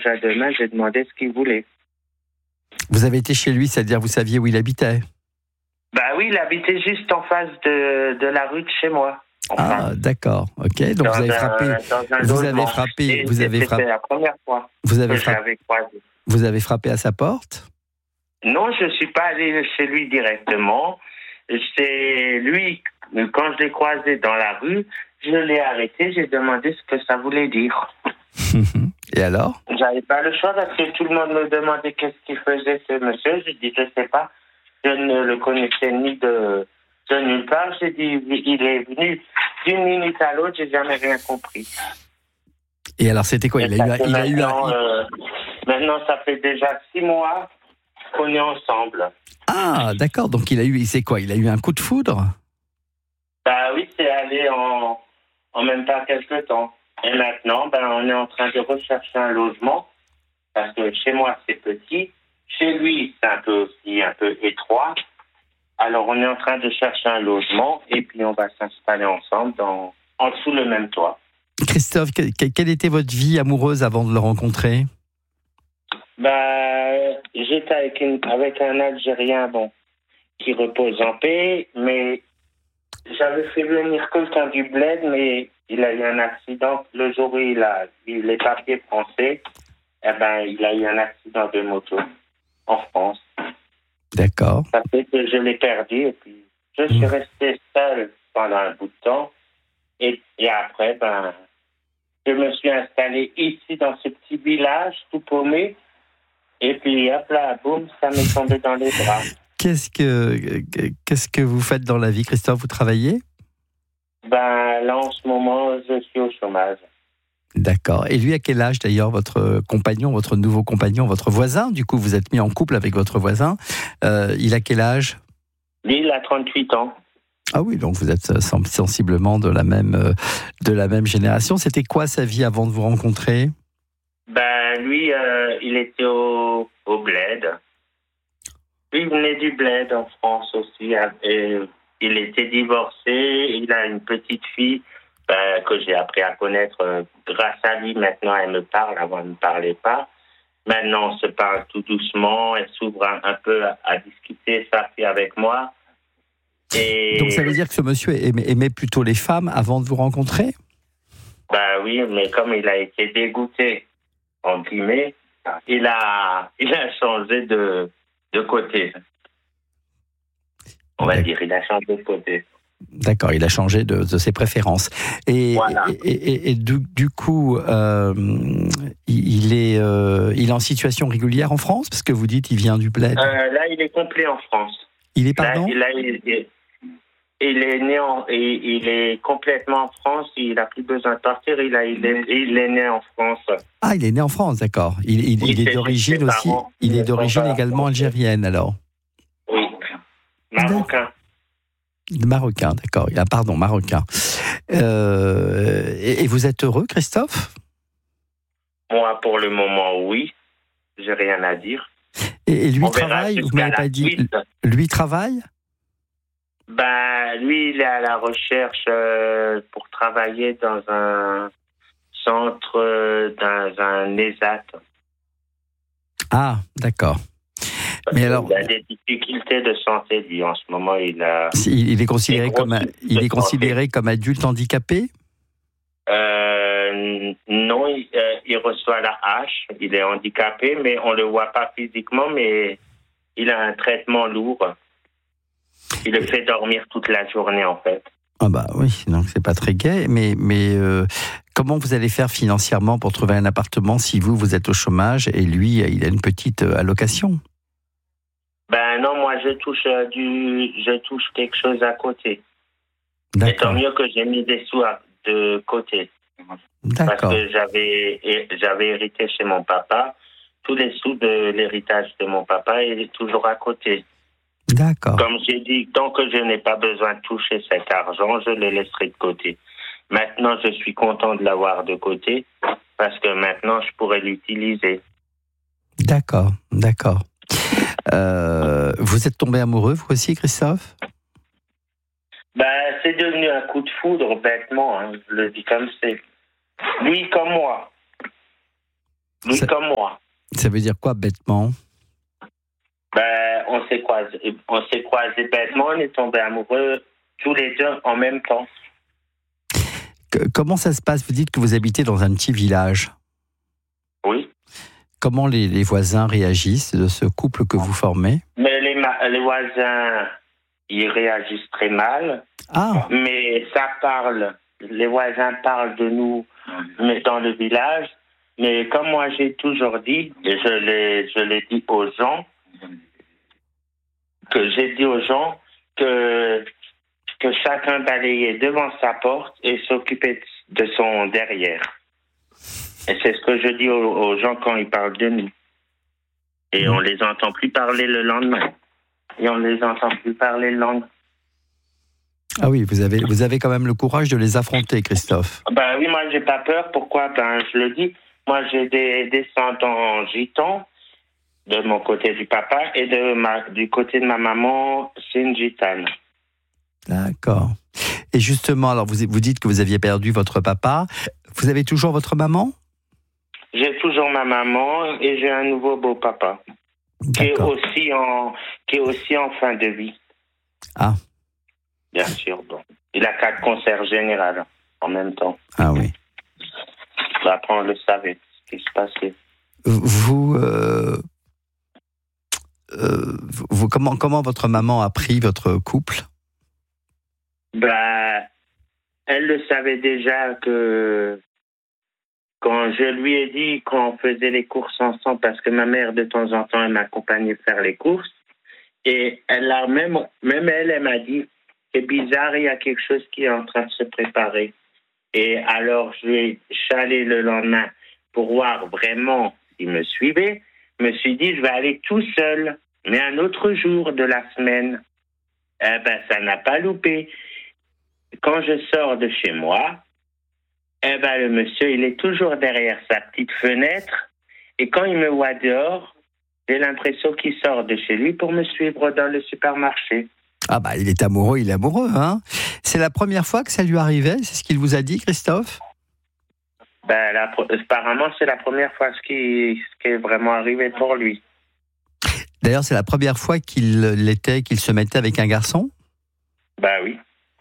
manger à deux mains, j'ai demandé ce qu'il voulait. Vous avez été chez lui, c'est-à-dire vous saviez où il habitait? Bah oui, il habitait juste en face de la rue de chez moi. Enfin, Ah, d'accord, ok. Donc vous avez frappé, vous avez frappé, vous avez frappé. C'était la première fois vous que avez je frappé, l'avais croisé. vous avez frappé à sa porte? Non, je ne suis pas allé chez lui directement. C'est lui, quand je l'ai croisé dans la rue, je l'ai arrêté, j'ai demandé ce que ça voulait dire. Et alors? J'avais pas le choix parce que tout le monde me demandait qu'est-ce qu'il faisait ce monsieur. J'ai dit, je sais pas. Je ne le connaissais ni de nulle part. J'ai dit, il est venu d'une minute à l'autre, j'ai jamais rien compris. Et alors c'était quoi? Maintenant, ça fait déjà 6 mois qu'on est ensemble. Ah, d'accord. Donc c'est quoi? Il a eu un coup de foudre? Bah oui, c'est allé en même pas quelques temps. Et maintenant, on est en train de rechercher un logement parce que chez moi, c'est petit. Chez lui, c'est un peu étroit. Alors, on est en train de chercher un logement et puis on va s'installer ensemble en dessous le même toit. Christophe, quelle était votre vie amoureuse avant de le rencontrer? J'étais avec un Algérien, qui repose en paix, mais j'avais fait venir quelqu'un du bled, mais il a eu un accident. Le jour où il a eu les papiers français, il a eu un accident de moto en France. D'accord. Ça fait que je l'ai perdu et puis je suis resté seul pendant un bout de temps. Et après, je me suis installé ici dans ce petit village tout paumé. Et puis, hop là, boum, ça m'est tombé dans les bras. Qu'est-ce que vous faites dans la vie, Christophe? Vous travaillez? Là, en ce moment, je suis au chômage. D'accord. Et lui, à quel âge d'ailleurs, votre compagnon, votre nouveau compagnon, votre voisin? Du coup, vous êtes mis en couple avec votre voisin. Il a quel âge? Lui, il a 38 ans. Ah oui, donc vous êtes sensiblement de la même génération. C'était quoi sa vie avant de vous rencontrer? Lui, il était au bled. Lui, il venait du bled en France aussi. Et il était divorcé. Il a une petite fille que j'ai appris à connaître grâce à lui. Maintenant, elle me parle. Avant, elle ne me parlait pas. Maintenant, on se parle tout doucement. Elle s'ouvre un peu à discuter ça avec moi. Et donc ça veut dire que ce monsieur aimait plutôt les femmes avant de vous rencontrer? Oui, mais comme il a été dégoûté, en guillemets, il a changé de côté. On va dire, il a changé de côté. D'accord, il a changé de ses préférences. Et, voilà. et du coup, il est en situation régulière en France? Parce que vous dites qu'il vient du bled. Là, il est complet en France. Il est pardon? Il est né il est complètement en France. Il n'a plus besoin de partir. Il est né en France. Ah, il est né en France, d'accord. Il est d'origine aussi. Il est d'origine également algérienne, alors. Oui, marocain. Marocain, d'accord. Ah, pardon, marocain. Et vous êtes heureux, Christophe? Moi, pour le moment, oui. J'ai rien à dire. Et lui travaille? Vous m'avez pas dit. Lui travaille? Lui, il est à la recherche pour travailler dans un centre, dans un ESAT. Ah, d'accord. Mais alors, il a des difficultés de santé, lui, en ce moment. Il est considéré comme adulte handicapé? Non, il reçoit la hache. Il est handicapé, mais on le voit pas physiquement, mais il a un traitement lourd. Il le fait dormir toute la journée, en fait. Ah oui, donc c'est pas très gai. Mais comment vous allez faire financièrement pour trouver un appartement si vous êtes au chômage et lui, il a une petite allocation? Non, moi je touche quelque chose à côté. D'accord. Et tant mieux que j'ai mis des sous de côté. D'accord. Parce que j'avais hérité chez mon papa. Tous les sous de l'héritage de mon papa, il est toujours à côté. D'accord. Comme j'ai dit, tant que je n'ai pas besoin de toucher cet argent, je le laisserai de côté. Maintenant, je suis content de l'avoir de côté parce que maintenant, je pourrais l'utiliser. D'accord. Vous êtes tombé amoureux, vous aussi, Christophe? C'est devenu un coup de foudre, bêtement. Je le dis comme c'est. Lui comme moi. lui comme moi. Ça veut dire quoi, bêtement? Ben, on s'est croisés bêtement, on est tombés amoureux tous les deux en même temps. Comment ça se passe? Vous dites que vous habitez dans un petit village. Oui. Comment les voisins réagissent de ce couple que vous formez? Mais les voisins, ils réagissent très mal. Ah, Mais les voisins parlent de nous, mais dans le village. Mais comme moi j'ai toujours dit, et je l'ai dit aux gens, que chacun balayait devant sa porte et s'occupait de son derrière. Et c'est ce que je dis aux gens quand ils parlent de nous. Et on les entend plus parler le lendemain. ah oui, vous avez quand même le courage de les affronter, Christophe. Ben oui, moi j'ai pas peur. Pourquoi? Ben je le dis. Moi j'ai des descendants gitans de mon côté du papa et du côté de ma maman, c'est une gitane. D'accord. Et justement, alors vous dites que vous aviez perdu votre papa. Vous avez toujours votre maman? J'ai toujours ma maman et j'ai un nouveau beau-papa qui est aussi en fin de vie. Ah. Bien sûr. Bon. Il a 4 cancers généraux en même temps. Ah oui. Après, on le savait, ce qui se passait. Comment votre maman a pris votre couple? Ben, elle le savait déjà que quand je lui ai dit qu'on faisait les courses ensemble, parce que ma mère, de temps en temps, elle m'accompagnait faire les courses, et elle a même elle m'a dit, c'est bizarre, il y a quelque chose qui est en train de se préparer. Et alors, je suis allé le lendemain pour voir vraiment s'il me suivait. Je me suis dit, je vais aller tout seul, mais un autre jour de la semaine. Eh ben, ça n'a pas loupé. Quand je sors de chez moi, eh ben, le monsieur, il est toujours derrière sa petite fenêtre. Et quand il me voit dehors, j'ai l'impression qu'il sort de chez lui pour me suivre dans le supermarché. Ah bah, il est amoureux, hein. C'est la première fois que ça lui arrivait, c'est ce qu'il vous a dit, Christophe? Ben, apparemment, c'est la première fois ce qui est vraiment arrivé pour lui. D'ailleurs, c'est la première fois qu'il se mettait avec un garçon? Ben oui.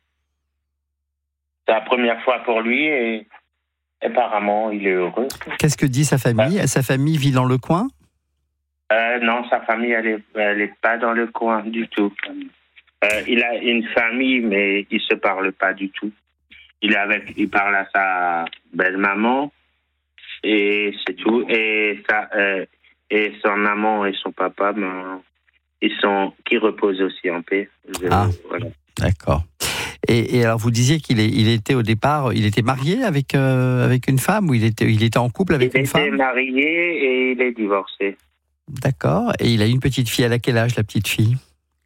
C'est la première fois pour lui et apparemment, il est heureux. Qu'est-ce que dit sa famille? Sa famille vit dans le coin? Non, sa famille, elle est pas dans le coin du tout. Il a une famille, mais il se parle pas du tout. Il parle à sa belle-maman et c'est tout. Et son maman et son papa, qui reposent aussi en paix. Voilà. D'accord. Et alors vous disiez il était au départ, il était marié avec une femme, ou il était en couple avec une femme? Il était marié et il est divorcé. D'accord. Et il a une petite fille. Elle a quel âge, la petite fille?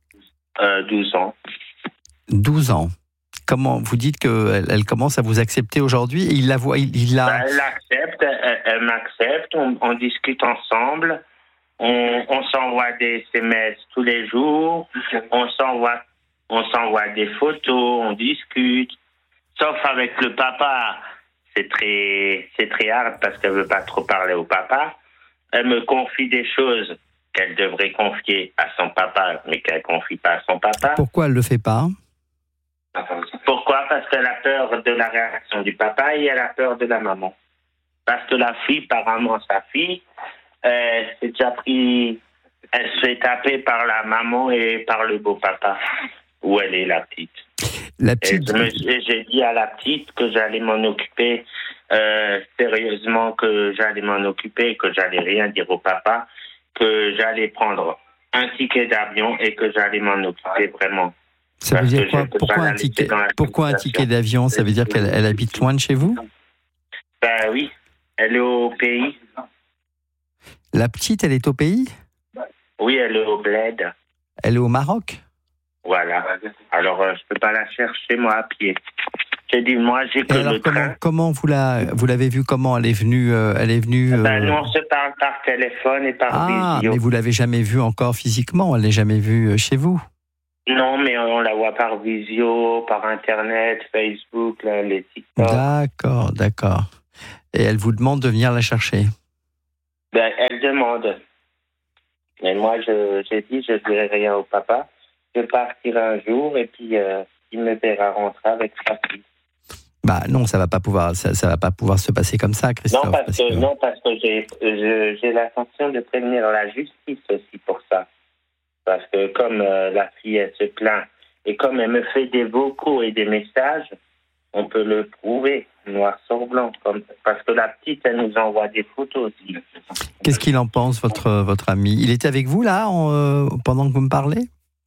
12 ans. 12 ans. Comment vous dites qu'elle commence à vous accepter aujourd'hui? Et il la voit, Elle accepte, elle m'accepte, on discute ensemble, on s'envoie des SMS tous les jours, on s'envoie des photos, on discute. Sauf avec le papa, c'est très hard parce qu'elle veut pas trop parler au papa. Elle me confie des choses qu'elle devrait confier à son papa, mais qu'elle confie pas à son papa. Pourquoi elle le fait pas? Pourquoi? Parce qu'elle a peur de la réaction du papa et elle a peur de la maman. Parce que la fille, apparemment sa fille, elle se fait taper par la maman et par le beau-papa, où elle est la petite. J'ai dit à la petite que j'allais m'en occuper sérieusement, que j'allais m'en occuper, que j'allais rien dire au papa, que j'allais prendre un ticket d'avion et que j'allais m'en occuper vraiment. Ça veut dire quoi? Pourquoi un ticket d'avion? Ça veut dire qu'elle habite loin de chez vous? Ben oui, elle est au pays. La petite, elle est au pays? Oui, elle est au bled. Elle est au Maroc? Voilà. Alors, je peux pas la chercher, moi, à pied. J'ai dit, moi, j'ai que le train. Comment vous l'avez vue? Comment elle est venue? Nous, on se parle par téléphone et par visio. Ah, mais vous l'avez jamais vue encore physiquement? Elle n'est jamais vue chez vous? Non, mais on la voit par visio, par Internet, Facebook, les TikTok. D'accord. Et elle vous demande de venir la chercher? Ben, elle demande. Mais moi, j'ai dit, je ne dirai rien au papa. Je partirai un jour et puis il me verra rentrer avec sa fille. Bah non, ça va pas pouvoir se passer comme ça, Christophe. Non, parce que j'ai l'intention de prévenir la justice aussi pour ça. Parce que comme la fille, elle se plaint, et comme elle me fait des vocaux et des messages, on peut le prouver, noir sur blanc. Parce que la petite, elle nous envoie des photos aussi. Qu'est-ce qu'il en pense, votre ami? Il était avec vous, là, pendant que vous me parlez?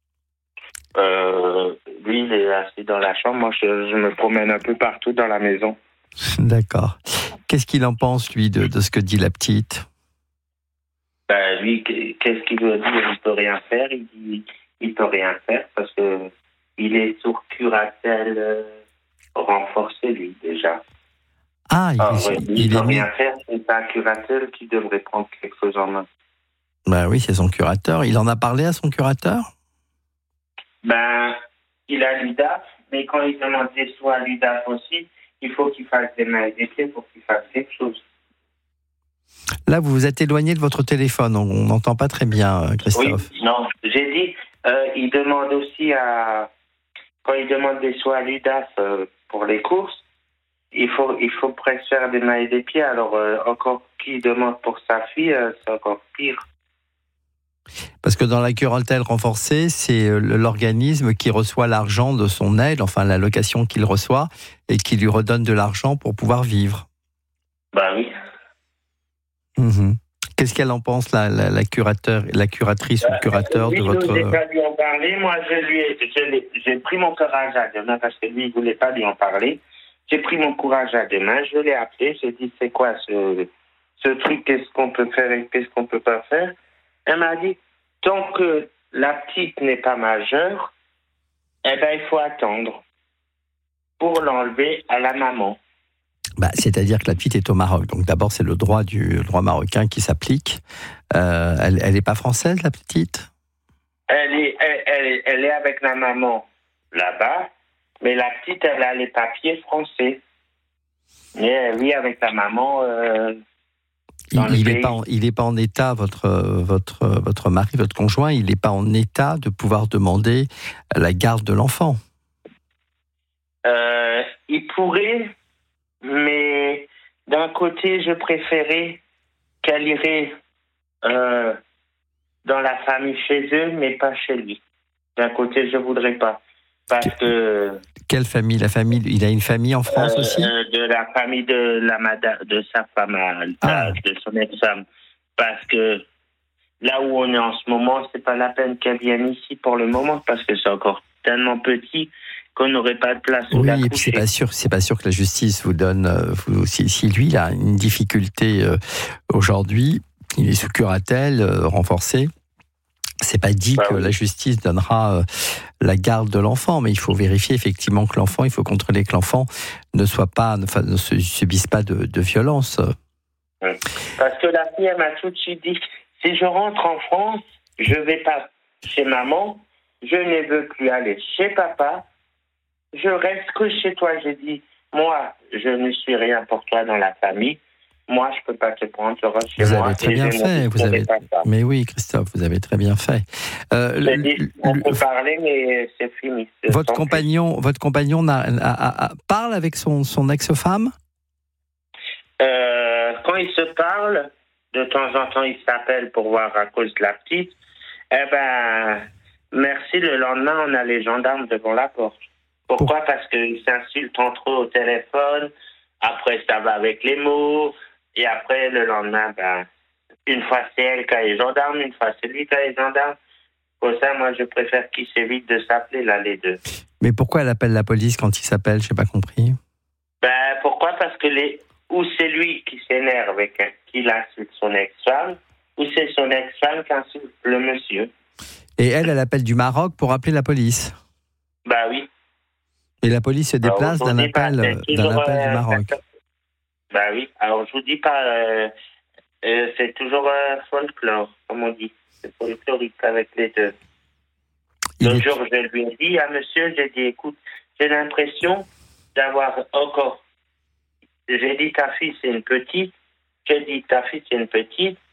Lui, il est assis dans la chambre. Moi, je me promène un peu partout dans la maison. D'accord. Qu'est-ce qu'il en pense, lui, de ce que dit la petite? Ben, lui, qu'est-ce qu'il veut dire? Il ne peut rien faire. Il dit il peut rien faire parce que il est sous curatelle renforcée, lui, déjà. Ah, il ne peut rien faire. C'est pas un curatelle qui devrait prendre quelque chose en main. Ben oui, c'est son curateur. Il en a parlé à son curateur? Ben, il a l'UDAF, mais quand il demande des soins à l'UDAF aussi, il faut qu'il fasse des mains et des pieds pour qu'il fasse quelque chose. Là, vous vous êtes éloigné de votre téléphone. On n'entend pas très bien, Christophe. Oui, non, j'ai dit, il demande aussi quand il demande des soins à l'UDAF pour les courses, il faut presque faire des mains et des pieds. Alors, encore qui demande pour sa fille, c'est encore pire. Parce que dans la curatelle renforcée, c'est l'organisme qui reçoit l'argent de son aide, enfin l'allocation qu'il reçoit, et qui lui redonne de l'argent pour pouvoir vivre. Ben oui. Mmh. Qu'est-ce qu'elle en pense, la curatrice ou le curateur de votre... Je ne pas lui en parler. Moi, j'ai pris mon courage à deux mains parce que lui, il ne voulait pas lui en parler. J'ai pris mon courage à deux mains. Je l'ai appelé. J'ai dit, c'est quoi ce truc? Qu'est-ce qu'on peut faire et qu'est-ce qu'on ne peut pas faire? Elle m'a dit, tant que la petite n'est pas majeure, eh ben, il faut attendre pour l'enlever à la maman. Bah, c'est-à-dire que la petite est au Maroc. Donc d'abord, c'est le droit marocain qui s'applique. Elle n'est pas française, la petite? Elle est avec la maman là-bas, mais la petite, elle a les papiers français. Mais oui, avec la maman... il n'est pas en état, votre mari, votre conjoint, il n'est pas en état de pouvoir demander la garde de l'enfant. Il pourrait, mais d'un côté, je préférais qu'elle irait dans la famille chez eux, mais pas chez lui. D'un côté, je voudrais pas. Parce que... Quelle famille? Il a une famille en France aussi? De la famille de sa femme, de son ex-femme. Parce que là où on est en ce moment, c'est pas la peine qu'elle vienne ici pour le moment, parce que c'est encore tellement petit qu'on n'aurait pas de place où la coucher. Oui, et puis c'est pas sûr que la justice vous donne... si lui, il a une difficulté aujourd'hui, il est sous curatelle renforcée, c'est pas dit que la justice donnera la garde de l'enfant, mais il faut vérifier effectivement que l'enfant, il faut contrôler que l'enfant ne subisse pas de violence. Parce que la fille, elle m'a tout de suite dit, si je rentre en France, je vais pas chez maman, je ne veux plus aller chez papa, je reste que chez toi. J'ai dit, moi, je ne suis rien pour toi dans la famille. Moi, je peux pas te prendre, je reste chez moi. Vous avez très bien fait. Mais oui, Christophe, vous avez très bien fait. On peut parler, mais c'est fini. Votre compagnon parle avec son ex-femme? Quand il se parle, de temps en temps, il s'appelle pour voir à cause de la petite. Eh ben, merci, le lendemain, on a les gendarmes devant la porte. Pourquoi? Parce qu'ils s'insultent entre eux au téléphone. Après, ça va avec les mots. Et après, le lendemain, une fois c'est elle qui a les gendarmes, une fois c'est lui qui a les gendarmes. Pour ça, moi, je préfère qu'ils s'évitent de s'appeler, là, les deux. Mais pourquoi elle appelle la police quand il s'appelle? Je n'ai pas compris. Pourquoi? Parce que ou c'est lui qui s'énerve et qu'il insulte son ex-femme, ou c'est son ex-femme qui insulte le monsieur. Et elle appelle du Maroc pour appeler la police? Oui. Et la police se déplace d'un appel du Maroc? Oui. Alors, je vous dis pas... c'est toujours folklore, comme on dit. C'est folklorique avec les deux. L'autre jour, je lui ai dit à monsieur, j'ai dit, écoute, j'ai l'impression d'avoir encore... J'ai dit, ta fille, c'est une petite. J'ai dit, ta fille, c'est une petite.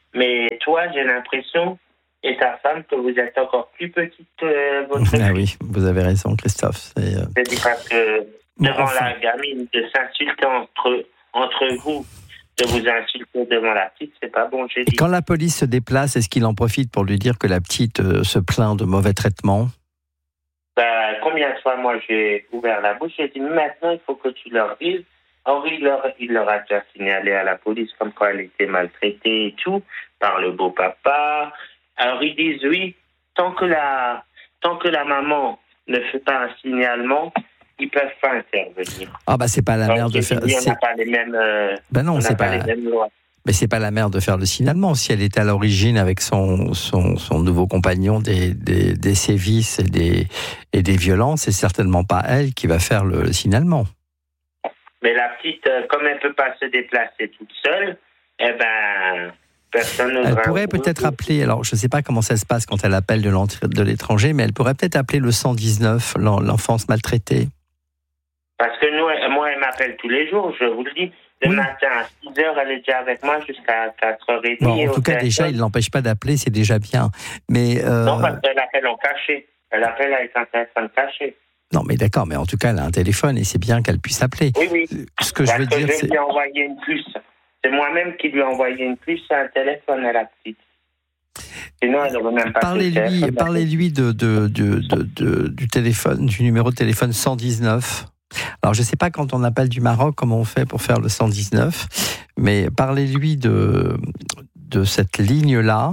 Mais toi, j'ai l'impression, et ta femme, que vous êtes encore plus petite que votre fille. Ah oui, vous avez raison, Christophe. C'est dit parce que devant la gamine, de s'insulter entre vous, de vous insulter devant la petite, c'est pas bon, j'ai dit. Et quand la police se déplace, est-ce qu'il en profite pour lui dire que la petite se plaint de mauvais traitements? Combien de fois, moi, j'ai ouvert la bouche, j'ai dit, maintenant, il faut que tu leur dises. Henri, il leur a déjà signalé à la police comme quoi elle était maltraitée et tout, par le beau-papa. Alors, ils disent, oui, tant que la maman ne fait pas un signalement, ils ne peuvent pas intervenir. Ah, bah, c'est pas la mère de faire... On n'a pas les mêmes... non, c'est pas... les mêmes lois. Mais c'est pas la mère de faire le signalement. Si elle est à l'origine avec son nouveau compagnon des sévices et des violences, c'est certainement pas elle qui va faire le signalement. Mais la petite, comme elle peut pas se déplacer toute seule, personne n'osera... Elle pourrait peut-être appeler, alors je sais pas comment ça se passe quand elle appelle de l'étranger, mais elle pourrait peut-être appeler le 119, l'enfance maltraitée. Parce que moi, elle m'appelle tous les jours, je vous le dis. Le matin à 6h, elle est déjà avec moi jusqu'à 4h30. Bon, en tout cas, déjà, il ne l'empêche pas d'appeler, c'est déjà bien. Mais, non, parce qu'elle appelle en cachet. Elle appelle avec un téléphone caché. Non, mais d'accord, mais en tout cas, elle a un téléphone et c'est bien qu'elle puisse appeler. Oui. Ce que je veux dire, c'est... Je lui ai envoyé une puce. C'est moi-même qui lui ai envoyé une puce à un téléphone à la petite. Sinon, elle n'aurait même pas... Parlez-lui du téléphone, du numéro de téléphone 119. Alors, je ne sais pas quand on appelle du Maroc, comment on fait pour faire le 119, mais parlez-lui de cette ligne-là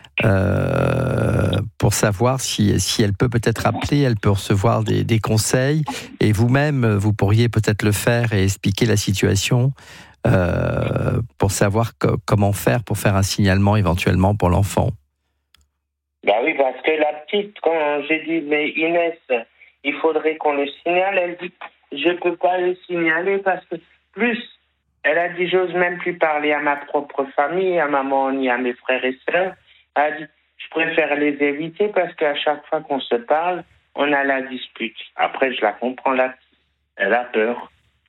pour savoir si elle peut peut-être appeler, elle peut recevoir des conseils, et vous-même, vous pourriez peut-être le faire et expliquer la situation pour savoir comment faire pour faire un signalement éventuellement pour l'enfant. Bah oui, parce que la petite, quand j'ai dit, mais Inès, il faudrait qu'on le signale, elle dit, je ne peux pas le signaler parce que plus, elle a dit, j'ose même plus parler à ma propre famille, à maman ni à mes frères et sœurs. Elle a dit, je préfère les éviter parce qu'à chaque fois qu'on se parle, on a la dispute. Après, je la comprends, là, elle a peur.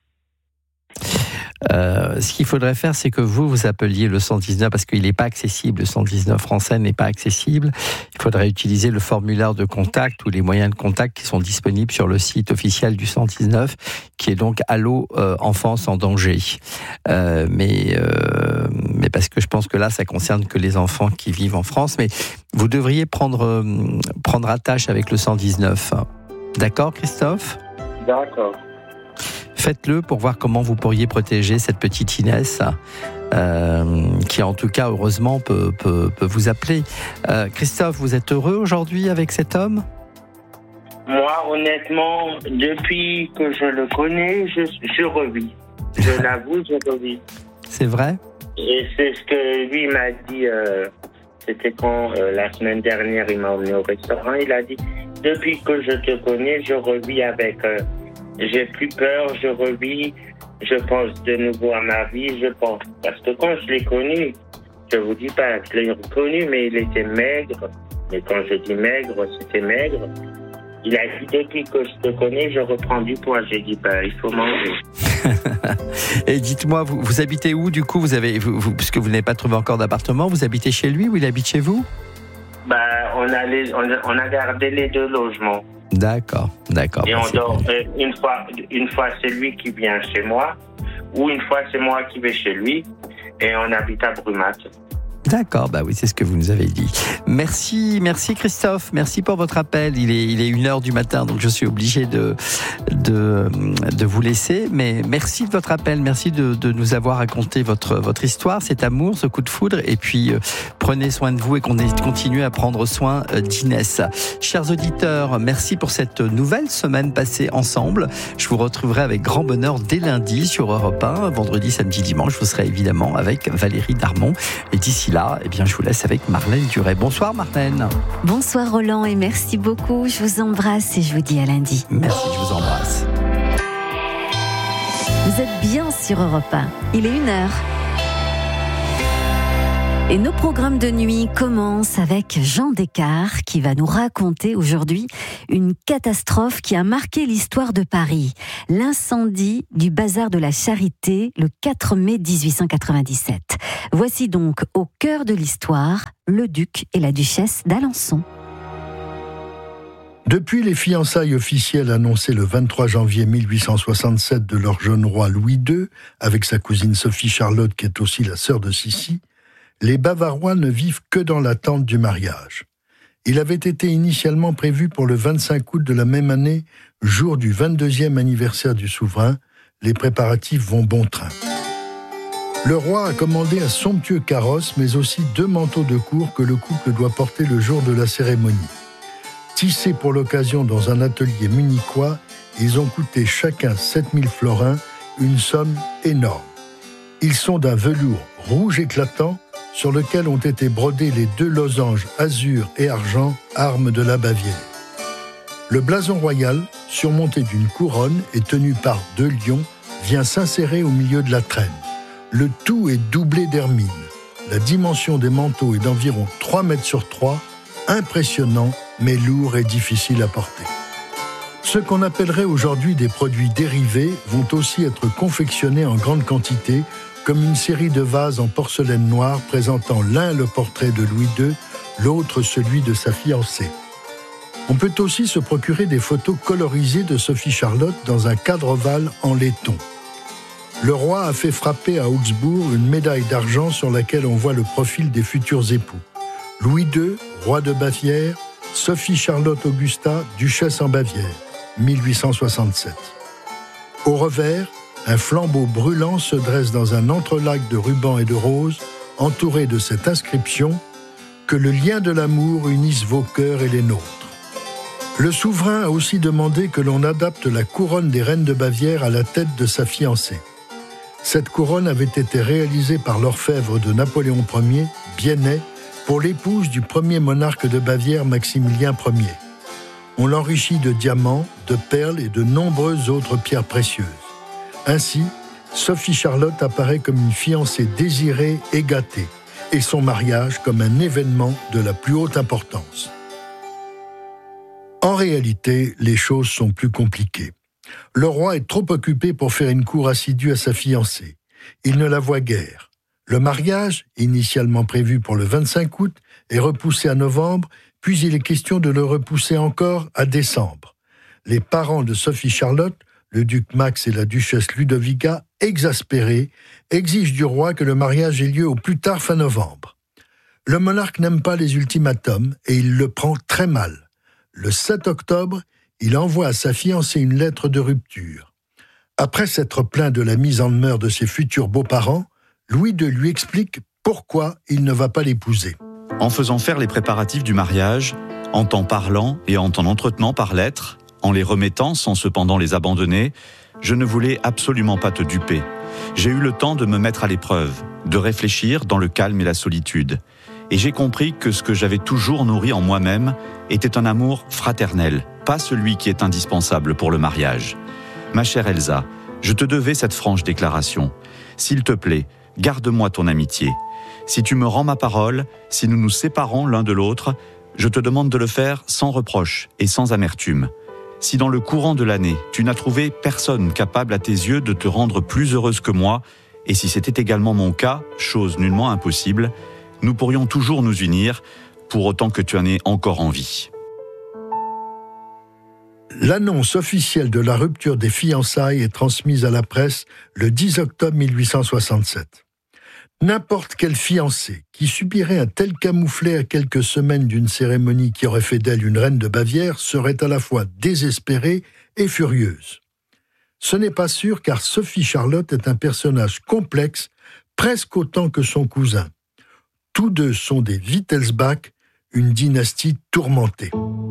Ce qu'il faudrait faire, c'est que vous appeliez le 119 parce qu'il n'est pas accessible. Le 119 français n'est pas accessible. Il faudrait utiliser le formulaire de contact ou les moyens de contact qui sont disponibles sur le site officiel du 119, qui est donc Allo Enfance en danger. Mais parce que je pense que là, ça concerne que les enfants qui vivent en France. Mais vous devriez prendre attache avec le 119. D'accord, Christophe ? D'accord. Faites-le pour voir comment vous pourriez protéger cette petite Inès qui, en tout cas, heureusement, peut vous appeler. Christophe, vous êtes heureux aujourd'hui avec cet homme ? Moi, honnêtement, depuis que je le connais, je revis. Je l'avoue, je revis. C'est vrai ? Et c'est ce que lui m'a dit, c'était quand la semaine dernière, il m'a emmené au restaurant. Il a dit, depuis que je te connais, je revis avec... j'ai plus peur, je revis, je pense de nouveau à ma vie, je pense. Parce que quand je l'ai connu, je vous dis pas, je l'ai reconnu, mais il était maigre. Mais quand je dis maigre, c'était maigre. Il a dit, depuis que je te connais, je reprends du poids. J'ai dit, il faut manger. Et dites-moi, vous habitez où du coup puisque vous n'avez pas trouvé encore d'appartement, vous habitez chez lui ou il habite chez vous ? On a gardé les deux logements. D'accord. Et on dort une fois c'est lui qui vient chez moi, ou une fois c'est moi qui vais chez lui, et on habite à Brumat. D'accord, oui, c'est ce que vous nous avez dit. Merci Christophe, merci pour votre appel. Il est 1h du matin, donc je suis obligé de vous laisser. Mais merci de votre appel, merci de nous avoir raconté votre histoire, cet amour, ce coup de foudre. Et puis, prenez soin de vous et qu'on continue à prendre soin d'Inès. Chers auditeurs, merci pour cette nouvelle semaine passée ensemble. Je vous retrouverai avec grand bonheur dès lundi sur Europe 1. Vendredi, samedi, dimanche, vous serez évidemment avec Valérie Darmon. Et d'ici là, je vous laisse avec Marlène Duret. Bonsoir Marlène. Bonsoir Roland et merci beaucoup. Je vous embrasse et je vous dis à lundi. Merci, je vous embrasse. Vous êtes bien sur Europe 1. Il est 1h. Et nos programmes de nuit commencent avec Jean Descartes qui va nous raconter aujourd'hui une catastrophe qui a marqué l'histoire de Paris. L'incendie du bazar de la Charité le 4 mai 1897. Voici donc au cœur de l'histoire le duc et la duchesse d'Alençon. Depuis les fiançailles officielles annoncées le 23 janvier 1867 de leur jeune roi Louis II, avec sa cousine Sophie Charlotte qui est aussi la sœur de Sissi, les Bavarois ne vivent que dans l'attente du mariage. Il avait été initialement prévu pour le 25 août de la même année, jour du 22e anniversaire du souverain. Les préparatifs vont bon train. Le roi a commandé un somptueux carrosse, mais aussi 2 manteaux de cour que le couple doit porter le jour de la cérémonie. Tissés pour l'occasion dans un atelier munichois, ils ont coûté chacun 7000 florins, une somme énorme. Ils sont d'un velours rouge éclatant, sur lequel ont été brodés les 2 losanges azur et argent, armes de la Bavière. Le blason royal, surmonté d'une couronne et tenu par 2 lions, vient s'insérer au milieu de la traîne. Le tout est doublé d'hermine. La dimension des manteaux est d'environ 3 mètres sur 3, impressionnant, mais lourd et difficile à porter. Ce qu'on appellerait aujourd'hui des produits dérivés vont aussi être confectionnés en grande quantité, comme une série de vases en porcelaine noire présentant l'un le portrait de Louis II, l'autre celui de sa fiancée. On peut aussi se procurer des photos colorisées de Sophie Charlotte dans un cadre ovale en laiton. Le roi a fait frapper à Augsbourg une médaille d'argent sur laquelle on voit le profil des futurs époux. Louis II, roi de Bavière, Sophie Charlotte Augusta, duchesse en Bavière, 1867. Au revers, un flambeau brûlant se dresse dans un entrelac de rubans et de roses, entouré de cette inscription « Que le lien de l'amour unisse vos cœurs et les nôtres ». Le souverain a aussi demandé que l'on adapte la couronne des reines de Bavière à la tête de sa fiancée. Cette couronne avait été réalisée par l'orfèvre de Napoléon Ier, Biennet, pour l'épouse du premier monarque de Bavière, Maximilien Ier. On l'enrichit de diamants, de perles et de nombreuses autres pierres précieuses. Ainsi, Sophie Charlotte apparaît comme une fiancée désirée et gâtée, et son mariage comme un événement de la plus haute importance. En réalité, les choses sont plus compliquées. Le roi est trop occupé pour faire une cour assidue à sa fiancée. Il ne la voit guère. Le mariage, initialement prévu pour le 25 août, est repoussé à novembre, puis il est question de le repousser encore à décembre. Les parents de Sophie Charlotte, le duc Max et la duchesse Ludovica, exaspérés, exigent du roi que le mariage ait lieu au plus tard fin novembre. Le monarque n'aime pas les ultimatums et il le prend très mal. Le 7 octobre, il envoie à sa fiancée une lettre de rupture. Après s'être plaint de la mise en demeure de ses futurs beaux-parents, Louis II lui explique pourquoi il ne va pas l'épouser. En faisant faire les préparatifs du mariage, en t'en parlant et en t'en entretenant par lettres, en les remettant sans cependant les abandonner, je ne voulais absolument pas te duper. J'ai eu le temps de me mettre à l'épreuve, de réfléchir dans le calme et la solitude. Et j'ai compris que ce que j'avais toujours nourri en moi-même était un amour fraternel, pas celui qui est indispensable pour le mariage. Ma chère Elsa, je te devais cette franche déclaration. S'il te plaît, garde-moi ton amitié. Si tu me rends ma parole, si nous nous séparons l'un de l'autre, je te demande de le faire sans reproche et sans amertume. Si dans le courant de l'année, tu n'as trouvé personne capable à tes yeux de te rendre plus heureuse que moi, et si c'était également mon cas, chose nullement impossible, nous pourrions toujours nous unir, pour autant que tu en aies encore envie. L'annonce officielle de la rupture des fiançailles est transmise à la presse le 10 octobre 1867. N'importe quelle fiancée qui subirait un tel camouflet à quelques semaines d'une cérémonie qui aurait fait d'elle une reine de Bavière serait à la fois désespérée et furieuse. Ce n'est pas sûr car Sophie Charlotte est un personnage complexe presque autant que son cousin. Tous deux sont des Wittelsbach, une dynastie tourmentée.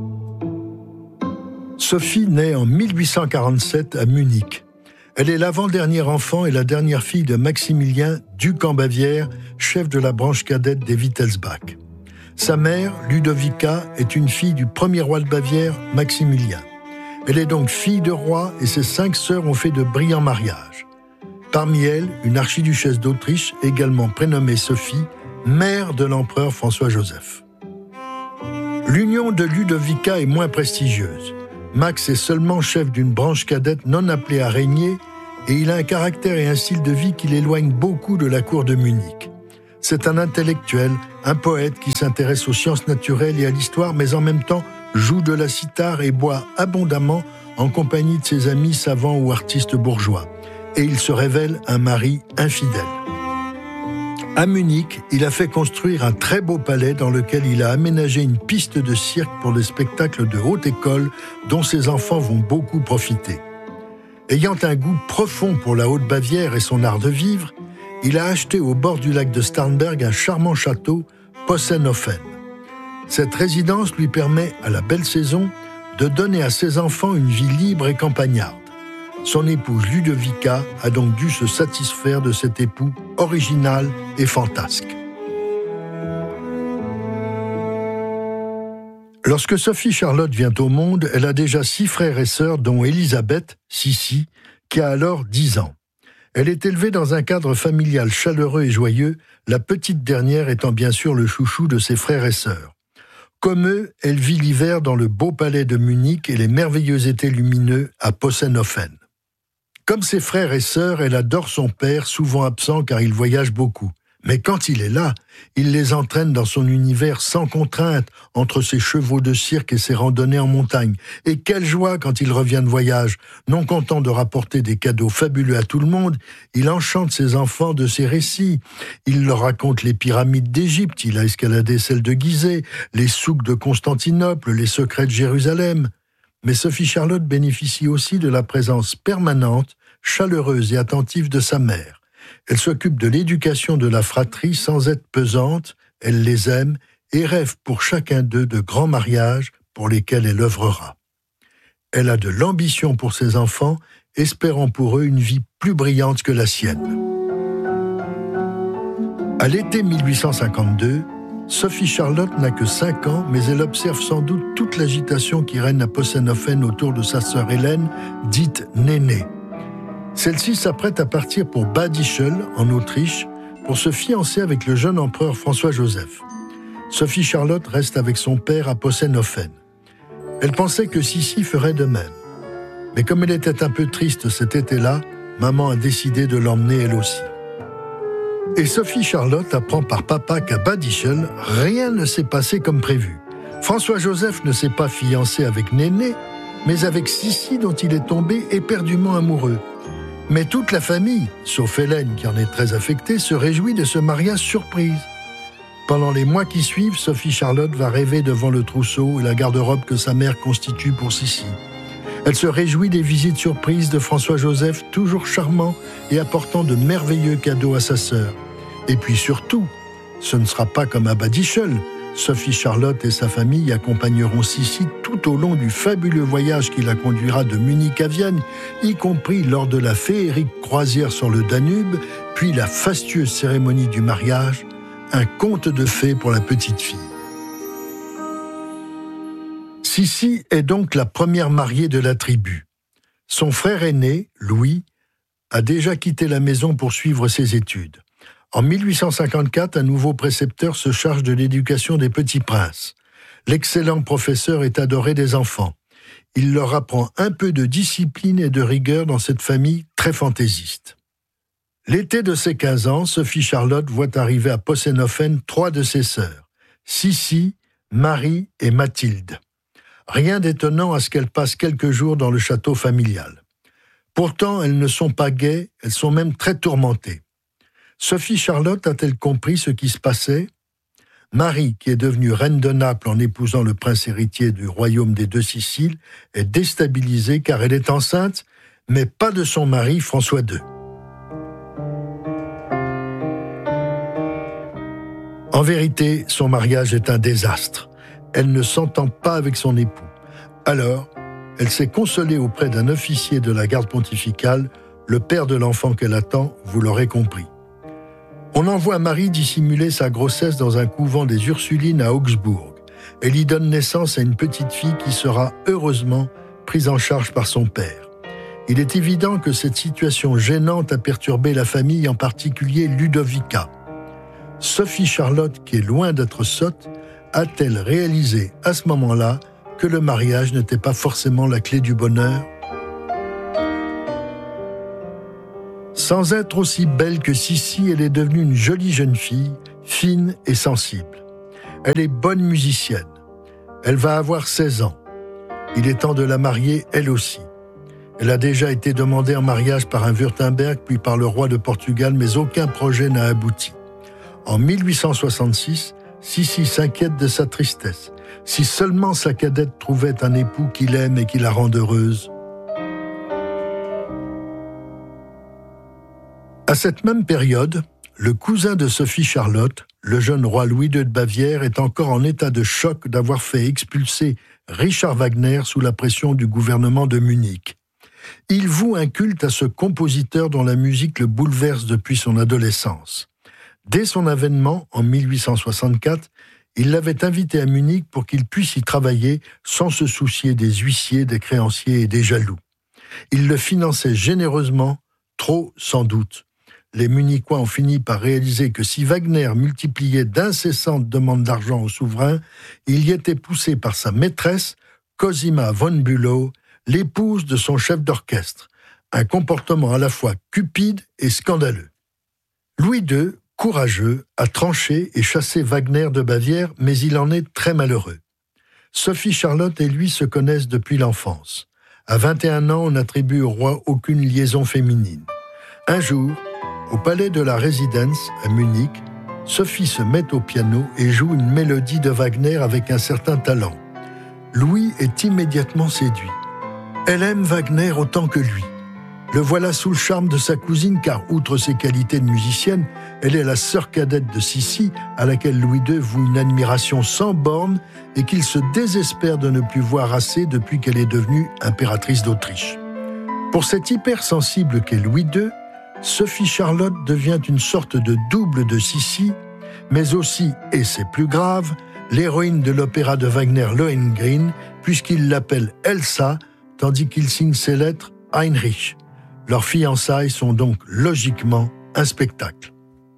Sophie naît en 1847 à Munich. Elle est l'avant-dernier enfant et la dernière fille de Maximilien, duc en Bavière, chef de la branche cadette des Wittelsbach. Sa mère, Ludovica, est une fille du premier roi de Bavière, Maximilien. Elle est donc fille de roi et ses 5 sœurs ont fait de brillants mariages. Parmi elles, une archiduchesse d'Autriche, également prénommée Sophie, mère de l'empereur François-Joseph. L'union de Ludovica est moins prestigieuse. Max est seulement chef d'une branche cadette non appelée à régner et il a un caractère et un style de vie qui l'éloignent beaucoup de la cour de Munich. C'est un intellectuel, un poète qui s'intéresse aux sciences naturelles et à l'histoire, mais en même temps joue de la cithare et boit abondamment en compagnie de ses amis savants ou artistes bourgeois. Et il se révèle un mari infidèle. À Munich, il a fait construire un très beau palais dans lequel il a aménagé une piste de cirque pour des spectacles de haute école dont ses enfants vont beaucoup profiter. Ayant un goût profond pour la Haute-Bavière et son art de vivre, il a acheté au bord du lac de Starnberg un charmant château, Possenhofen. Cette résidence lui permet, à la belle saison, de donner à ses enfants une vie libre et campagnarde. Son épouse Ludovica a donc dû se satisfaire de cet époux original et fantasque. Lorsque Sophie Charlotte vient au monde, elle a déjà 6 frères et sœurs, dont Elisabeth, Sissi, qui a alors 10 ans. Elle est élevée dans un cadre familial chaleureux et joyeux, la petite dernière étant bien sûr le chouchou de ses frères et sœurs. Comme eux, elle vit l'hiver dans le beau palais de Munich et les merveilleux étés lumineux à Possenhofen. Comme ses frères et sœurs, elle adore son père, souvent absent car il voyage beaucoup. Mais quand il est là, il les entraîne dans son univers sans contrainte, entre ses chevaux de cirque et ses randonnées en montagne. Et quelle joie quand il revient de voyage! Non content de rapporter des cadeaux fabuleux à tout le monde, il enchante ses enfants de ses récits. Il leur raconte les pyramides d'Égypte, il a escaladé celles de Gizeh, les souks de Constantinople, les secrets de Jérusalem. Mais Sophie Charlotte bénéficie aussi de la présence permanente, chaleureuse et attentive de sa mère. Elle s'occupe de l'éducation de la fratrie sans être pesante, elle les aime et rêve pour chacun d'eux de grands mariages pour lesquels elle œuvrera. Elle a de l'ambition pour ses enfants, espérant pour eux une vie plus brillante que la sienne. À l'été 1852, Sophie Charlotte n'a que 5 ans, mais elle observe sans doute toute l'agitation qui règne à Possenhofen autour de sa sœur Hélène, dite Néné. Celle-ci s'apprête à partir pour Bad Ischl, en Autriche, pour se fiancer avec le jeune empereur François-Joseph. Sophie Charlotte reste avec son père à Possenhofen. Elle pensait que Sissi ferait de même. Mais comme elle était un peu triste cet été-là, maman a décidé de l'emmener elle aussi. Et Sophie Charlotte apprend par papa qu'à Bad Ischl, rien ne s'est passé comme prévu. François-Joseph ne s'est pas fiancé avec Néné, mais avec Sissi dont il est tombé éperdument amoureux. Mais toute la famille, sauf Hélène qui en est très affectée, se réjouit de ce mariage surprise. Pendant les mois qui suivent, Sophie Charlotte va rêver devant le trousseau et la garde-robe que sa mère constitue pour Sissi. Elle se réjouit des visites surprises de François-Joseph, toujours charmant et apportant de merveilleux cadeaux à sa sœur. Et puis surtout, ce ne sera pas comme à Bad Ischl. Sophie Charlotte et sa famille accompagneront Sissi tout au long du fabuleux voyage qui la conduira de Munich à Vienne, y compris lors de la féerique croisière sur le Danube, puis la fastueuse cérémonie du mariage, un conte de fées pour la petite fille. Sissi est donc la première mariée de la tribu. Son frère aîné, Louis, a déjà quitté la maison pour suivre ses études. En 1854, un nouveau précepteur se charge de l'éducation des petits princes. L'excellent professeur est adoré des enfants. Il leur apprend un peu de discipline et de rigueur dans cette famille très fantaisiste. L'été de ses 15 ans, Sophie Charlotte voit arriver à Possenhofen 3 de ses sœurs, Sissi, Marie et Mathilde. Rien d'étonnant à ce qu'elles passent quelques jours dans le château familial. Pourtant, elles ne sont pas gaies, elles sont même très tourmentées. Sophie Charlotte a-t-elle compris ce qui se passait? Marie, qui est devenue reine de Naples en épousant le prince héritier du royaume des 2 Siciles, est déstabilisée car elle est enceinte, mais pas de son mari François II. En vérité, son mariage est un désastre. Elle ne s'entend pas avec son époux. Alors, elle s'est consolée auprès d'un officier de la garde pontificale, le père de l'enfant qu'elle attend, vous l'aurez compris. On envoie Marie dissimuler sa grossesse dans un couvent des Ursulines à Augsbourg. Elle y donne naissance à une petite fille qui sera, heureusement, prise en charge par son père. Il est évident que cette situation gênante a perturbé la famille, en particulier Ludovica. Sophie Charlotte, qui est loin d'être sotte, a-t-elle réalisé à ce moment-là que le mariage n'était pas forcément la clé du bonheur ? Sans être aussi belle que Sissi, elle est devenue une jolie jeune fille, fine et sensible. Elle est bonne musicienne. Elle va avoir 16 ans. Il est temps de la marier, elle aussi. Elle a déjà été demandée en mariage par un Wurtemberg, puis par le roi de Portugal, mais aucun projet n'a abouti. En 1866, Sissi s'inquiète de sa tristesse. Si seulement sa cadette trouvait un époux qui l'aime et qui la rende heureuse. À cette même période, le cousin de Sophie Charlotte, le jeune roi Louis II de Bavière, est encore en état de choc d'avoir fait expulser Richard Wagner sous la pression du gouvernement de Munich. Il voue un culte à ce compositeur dont la musique le bouleverse depuis son adolescence. Dès son avènement, en 1864, il l'avait invité à Munich pour qu'il puisse y travailler sans se soucier des huissiers, des créanciers et des jaloux. Il le finançait généreusement, trop sans doute. Les Munichois ont fini par réaliser que si Wagner multipliait d'incessantes demandes d'argent au souverain, il y était poussé par sa maîtresse, Cosima von Bülow, l'épouse de son chef d'orchestre, un comportement à la fois cupide et scandaleux. Louis II, courageux, a tranché et chassé Wagner de Bavière, mais il en est très malheureux. Sophie Charlotte et lui se connaissent depuis l'enfance. À 21 ans, on n'attribue au roi aucune liaison féminine. Un jour, au palais de la Résidence, à Munich, Sophie se met au piano et joue une mélodie de Wagner avec un certain talent. Louis est immédiatement séduit. Elle aime Wagner autant que lui. Le voilà sous le charme de sa cousine, car outre ses qualités de musicienne, elle est la sœur cadette de Sissi, à laquelle Louis II voue une admiration sans borne et qu'il se désespère de ne plus voir assez depuis qu'elle est devenue impératrice d'Autriche. Pour cette hypersensible qu'est Louis II, Sophie Charlotte devient une sorte de double de Sissi, mais aussi, et c'est plus grave, l'héroïne de l'opéra de Wagner Lohengrin, puisqu'il l'appelle Elsa, tandis qu'il signe ses lettres Heinrich. Leurs fiançailles sont donc logiquement un spectacle.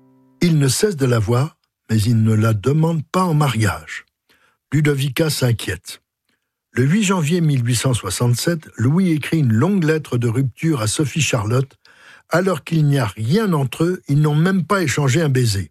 Il ne cesse de la voir, mais il ne la demande pas en mariage. Ludovica s'inquiète. Le 8 janvier 1867, Louis écrit une longue lettre de rupture à Sophie Charlotte. Alors qu'il n'y a rien entre eux, ils n'ont même pas échangé un baiser.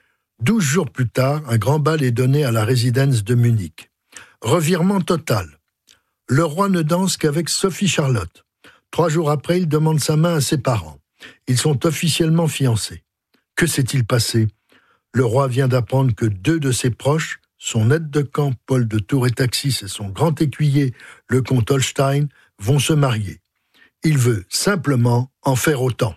12 jours plus tard, un grand bal est donné à la résidence de Munich. Revirement total. Le roi ne danse qu'avec Sophie Charlotte. 3 jours après, il demande sa main à ses parents. Ils sont officiellement fiancés. Que s'est-il passé ? Le roi vient d'apprendre que 2 de ses proches, son aide de camp Paul de Tour et Taxis et son grand écuyer, le comte Holstein, vont se marier. Il veut simplement en faire autant.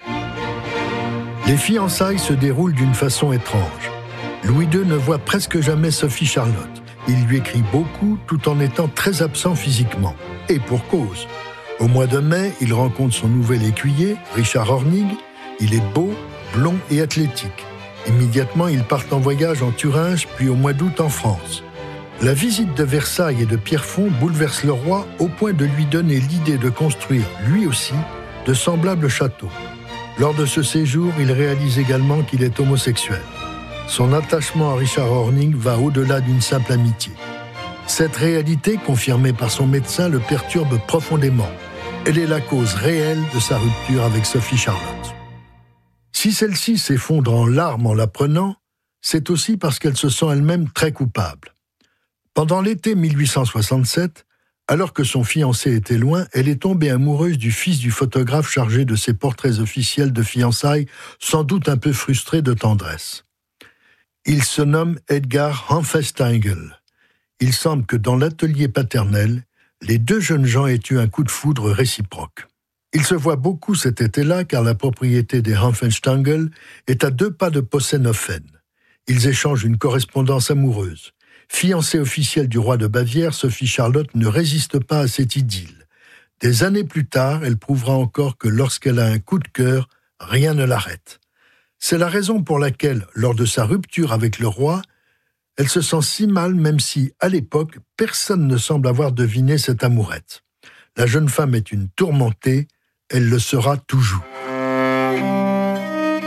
Les fiançailles se déroulent d'une façon étrange. Louis II ne voit presque jamais Sophie Charlotte. Il lui écrit beaucoup tout en étant très absent physiquement. Et pour cause. Au mois de mai, il rencontre son nouvel écuyer, Richard Hornig. Il est beau, blond et athlétique. Immédiatement, ils partent en voyage en Thuringe, puis au mois d'août en France. La visite de Versailles et de Pierrefonds bouleverse le roi au point de lui donner l'idée de construire, lui aussi, de semblables châteaux. Lors de ce séjour, il réalise également qu'il est homosexuel. Son attachement à Richard Hornig va au-delà d'une simple amitié. Cette réalité, confirmée par son médecin, le perturbe profondément. Elle est la cause réelle de sa rupture avec Sophie Charlotte. Si celle-ci s'effondre en larmes en l'apprenant, c'est aussi parce qu'elle se sent elle-même très coupable. Pendant l'été 1867, alors que son fiancé était loin, elle est tombée amoureuse du fils du photographe chargé de ses portraits officiels de fiançailles, sans doute un peu frustré de tendresse. Il se nomme Edgar Hanfstaengl. Il semble que dans l'atelier paternel, les 2 jeunes gens aient eu un coup de foudre réciproque. Ils se voient beaucoup cet été-là, car la propriété des Hanfstaengl est à 2 pas de Possenhofen. Ils échangent une correspondance amoureuse. Fiancée officielle du roi de Bavière, Sophie Charlotte ne résiste pas à cette idylle. Des années plus tard, elle prouvera encore que lorsqu'elle a un coup de cœur, rien ne l'arrête. C'est la raison pour laquelle, lors de sa rupture avec le roi, elle se sent si mal, même si, à l'époque, personne ne semble avoir deviné cette amourette. La jeune femme est une tourmentée, elle le sera toujours.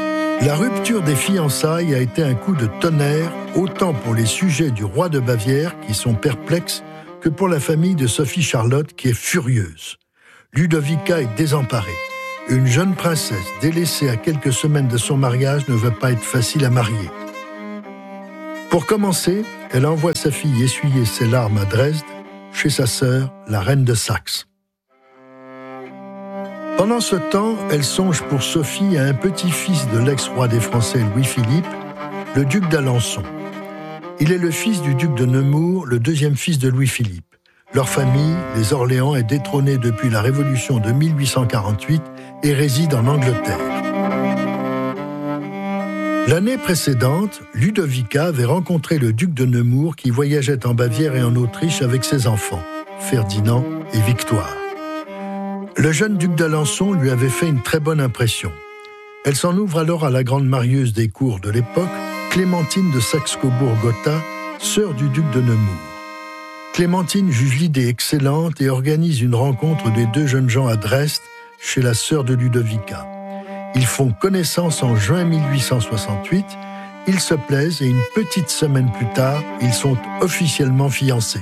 La rupture des fiançailles a été un coup de tonnerre, autant pour les sujets du roi de Bavière, qui sont perplexes, que pour la famille de Sophie-Charlotte, qui est furieuse. Ludovica est désemparée. Une jeune princesse délaissée à quelques semaines de son mariage ne va pas être facile à marier. Pour commencer, elle envoie sa fille essuyer ses larmes à Dresde, chez sa sœur, la reine de Saxe. Pendant ce temps, elle songe pour Sophie à un petit-fils de l'ex-roi des Français Louis-Philippe, le duc d'Alençon. Il est le fils du duc de Nemours, le deuxième fils de Louis-Philippe. Leur famille, les Orléans, est détrônée depuis la Révolution de 1848 et réside en Angleterre. L'année précédente, Ludovica avait rencontré le duc de Nemours qui voyageait en Bavière et en Autriche avec ses enfants, Ferdinand et Victoire. Le jeune duc d'Alençon lui avait fait une très bonne impression. Elle s'en ouvre alors à la grande marieuse des cours de l'époque, Clémentine de Saxe-Cobourg-Gotha, sœur du duc de Nemours. Clémentine juge l'idée excellente et organise une rencontre des deux jeunes gens à Dresde, chez la sœur de Ludovica. Ils font connaissance en juin 1868, ils se plaisent et une petite semaine plus tard, ils sont officiellement fiancés.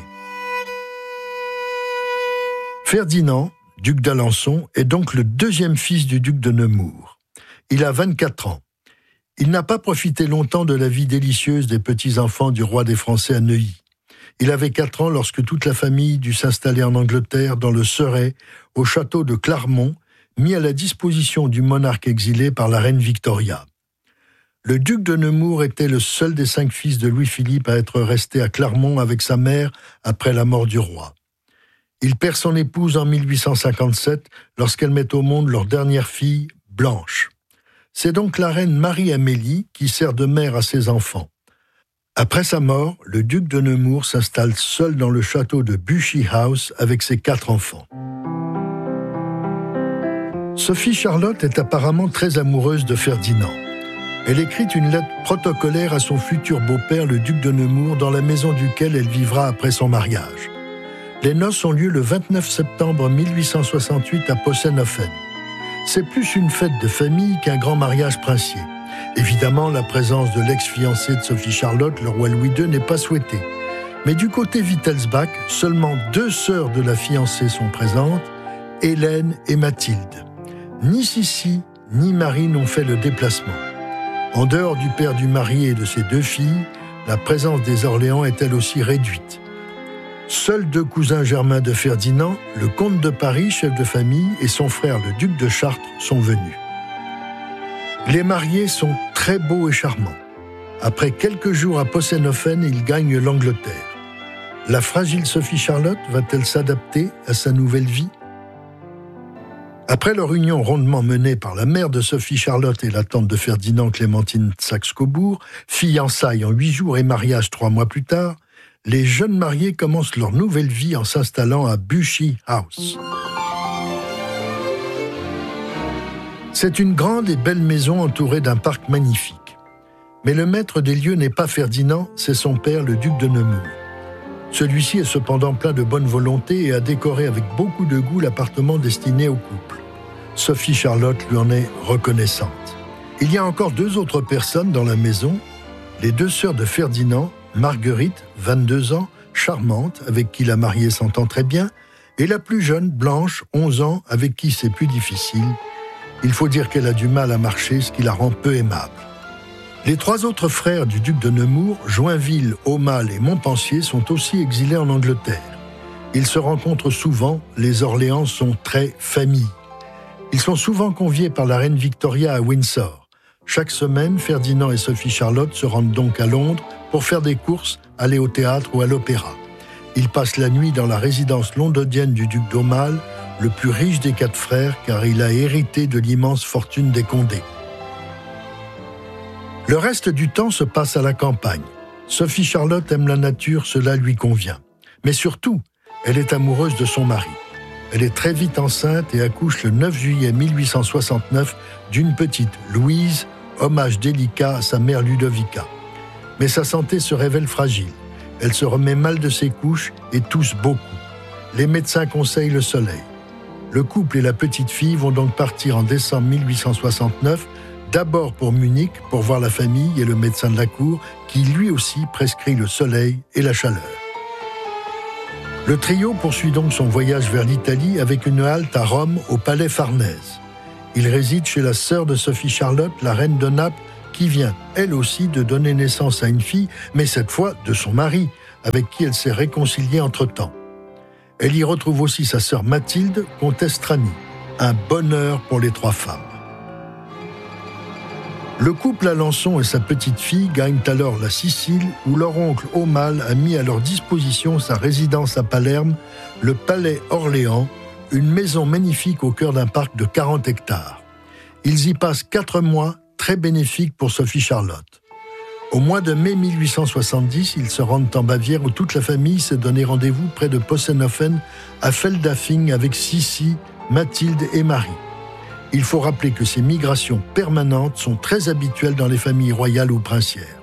Ferdinand, duc d'Alençon, est donc le deuxième fils du duc de Nemours. Il a 24 ans. Il n'a pas profité longtemps de la vie délicieuse des petits-enfants du roi des Français à Neuilly. Il avait 4 ans lorsque toute la famille dut s'installer en Angleterre, dans le Surrey, au château de Clarmont, mis à la disposition du monarque exilé par la reine Victoria. Le duc de Nemours était le seul des 5 fils de Louis-Philippe à être resté à Clarmont avec sa mère après la mort du roi. Il perd son épouse en 1857 lorsqu'elle met au monde leur dernière fille, Blanche. C'est donc la reine Marie-Amélie qui sert de mère à ses enfants. Après sa mort, le duc de Nemours s'installe seul dans le château de Buchy House avec ses 4 enfants. Sophie-Charlotte est apparemment très amoureuse de Ferdinand. Elle écrit une lettre protocolaire à son futur beau-père, le duc de Nemours, dans la maison duquel elle vivra après son mariage. Les noces ont lieu le 29 septembre 1868 à Possenhofen. C'est plus une fête de famille qu'un grand mariage princier. Évidemment, la présence de l'ex-fiancé de Sophie-Charlotte, le roi Louis II, n'est pas souhaitée. Mais du côté Wittelsbach, seulement 2 sœurs de la fiancée sont présentes, Hélène et Mathilde. Ni Sissi, ni Marie n'ont fait le déplacement. En dehors du père du marié et de ses 2 filles, la présence des Orléans est elle aussi réduite. Seuls 2 cousins germains de Ferdinand, le comte de Paris, chef de famille, et son frère, le duc de Chartres, sont venus. Les mariés sont très beaux et charmants. Après quelques jours à Possenhofen, ils gagnent l'Angleterre. La fragile Sophie-Charlotte va-t-elle s'adapter à sa nouvelle vie ? Après leur union rondement menée par la mère de Sophie-Charlotte et la tante de Ferdinand, Clémentine de Saxe-Cobourg, fiançailles en 8 jours et mariage 3 mois plus tard, les jeunes mariés commencent leur nouvelle vie en s'installant à Buchy House. C'est une grande et belle maison entourée d'un parc magnifique. Mais le maître des lieux n'est pas Ferdinand, c'est son père, le duc de Nemours. Celui-ci est cependant plein de bonne volonté et a décoré avec beaucoup de goût l'appartement destiné au couple. Sophie-Charlotte lui en est reconnaissante. Il y a encore 2 autres personnes dans la maison, les 2 sœurs de Ferdinand, Marguerite, 22 ans, charmante, avec qui la mariée s'entend très bien, et la plus jeune, Blanche, 11 ans, avec qui c'est plus difficile. Il faut dire qu'elle a du mal à marcher, ce qui la rend peu aimable. Les 3 autres frères du duc de Nemours, Joinville, Aumale et Montpensier, sont aussi exilés en Angleterre. Ils se rencontrent souvent, les Orléans sont très famille. Ils sont souvent conviés par la reine Victoria à Windsor. Chaque semaine, Ferdinand et Sophie-Charlotte se rendent donc à Londres pour faire des courses, aller au théâtre ou à l'opéra. Ils passent la nuit dans la résidence londonienne du duc d'Aumale, le plus riche des 4 frères, car il a hérité de l'immense fortune des Condé. Le reste du temps se passe à la campagne. Sophie-Charlotte aime la nature, cela lui convient. Mais surtout, elle est amoureuse de son mari. Elle est très vite enceinte et accouche le 9 juillet 1869 d'une petite Louise, hommage délicat à sa mère Ludovica. Mais sa santé se révèle fragile. Elle se remet mal de ses couches et tousse beaucoup. Les médecins conseillent le soleil. Le couple et la petite fille vont donc partir en décembre 1869, d'abord pour Munich, pour voir la famille et le médecin de la cour, qui lui aussi prescrit le soleil et la chaleur. Le trio poursuit donc son voyage vers l'Italie avec une halte à Rome au Palais Farnèse. Il réside chez la sœur de Sophie Charlotte, la reine de Naples, qui vient, elle aussi, de donner naissance à une fille, mais cette fois de son mari, avec qui elle s'est réconciliée entre-temps. Elle y retrouve aussi sa sœur Mathilde, comtesse Trani. Un bonheur pour les trois femmes. Le couple Alençon et sa petite-fille gagnent alors la Sicile, où leur oncle Aumale a mis à leur disposition sa résidence à Palerme, le Palais Orléans, une maison magnifique au cœur d'un parc de 40 hectares. Ils y passent 4 mois, très bénéfiques pour Sophie Charlotte. Au mois de mai 1870, ils se rendent en Bavière où toute la famille s'est donné rendez-vous près de Possenhofen, à Feldafing, avec Sissi, Mathilde et Marie. Il faut rappeler que ces migrations permanentes sont très habituelles dans les familles royales ou princières.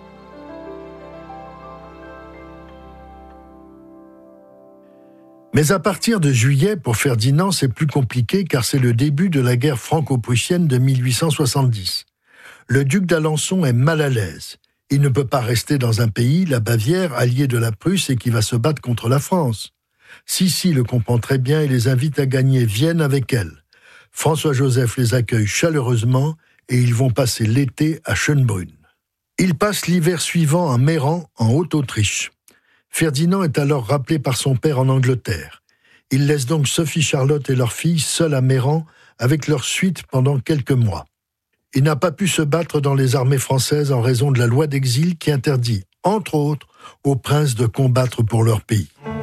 Mais à partir de juillet, pour Ferdinand, c'est plus compliqué car c'est le début de la guerre franco-prussienne de 1870. Le duc d'Alençon est mal à l'aise. Il ne peut pas rester dans un pays, la Bavière, alliée de la Prusse et qui va se battre contre la France. Sissi le comprend très bien et les invite à gagner Vienne avec elle. François-Joseph les accueille chaleureusement et ils vont passer l'été à Schönbrunn. Ils passent l'hiver suivant à Meyran, en Haute-Autriche. Ferdinand est alors rappelé par son père en Angleterre. Il laisse donc Sophie Charlotte et leur fille seuls à Meyran avec leur suite pendant quelques mois. Il n'a pas pu se battre dans les armées françaises en raison de la loi d'exil qui interdit, entre autres, aux princes de combattre pour leur pays.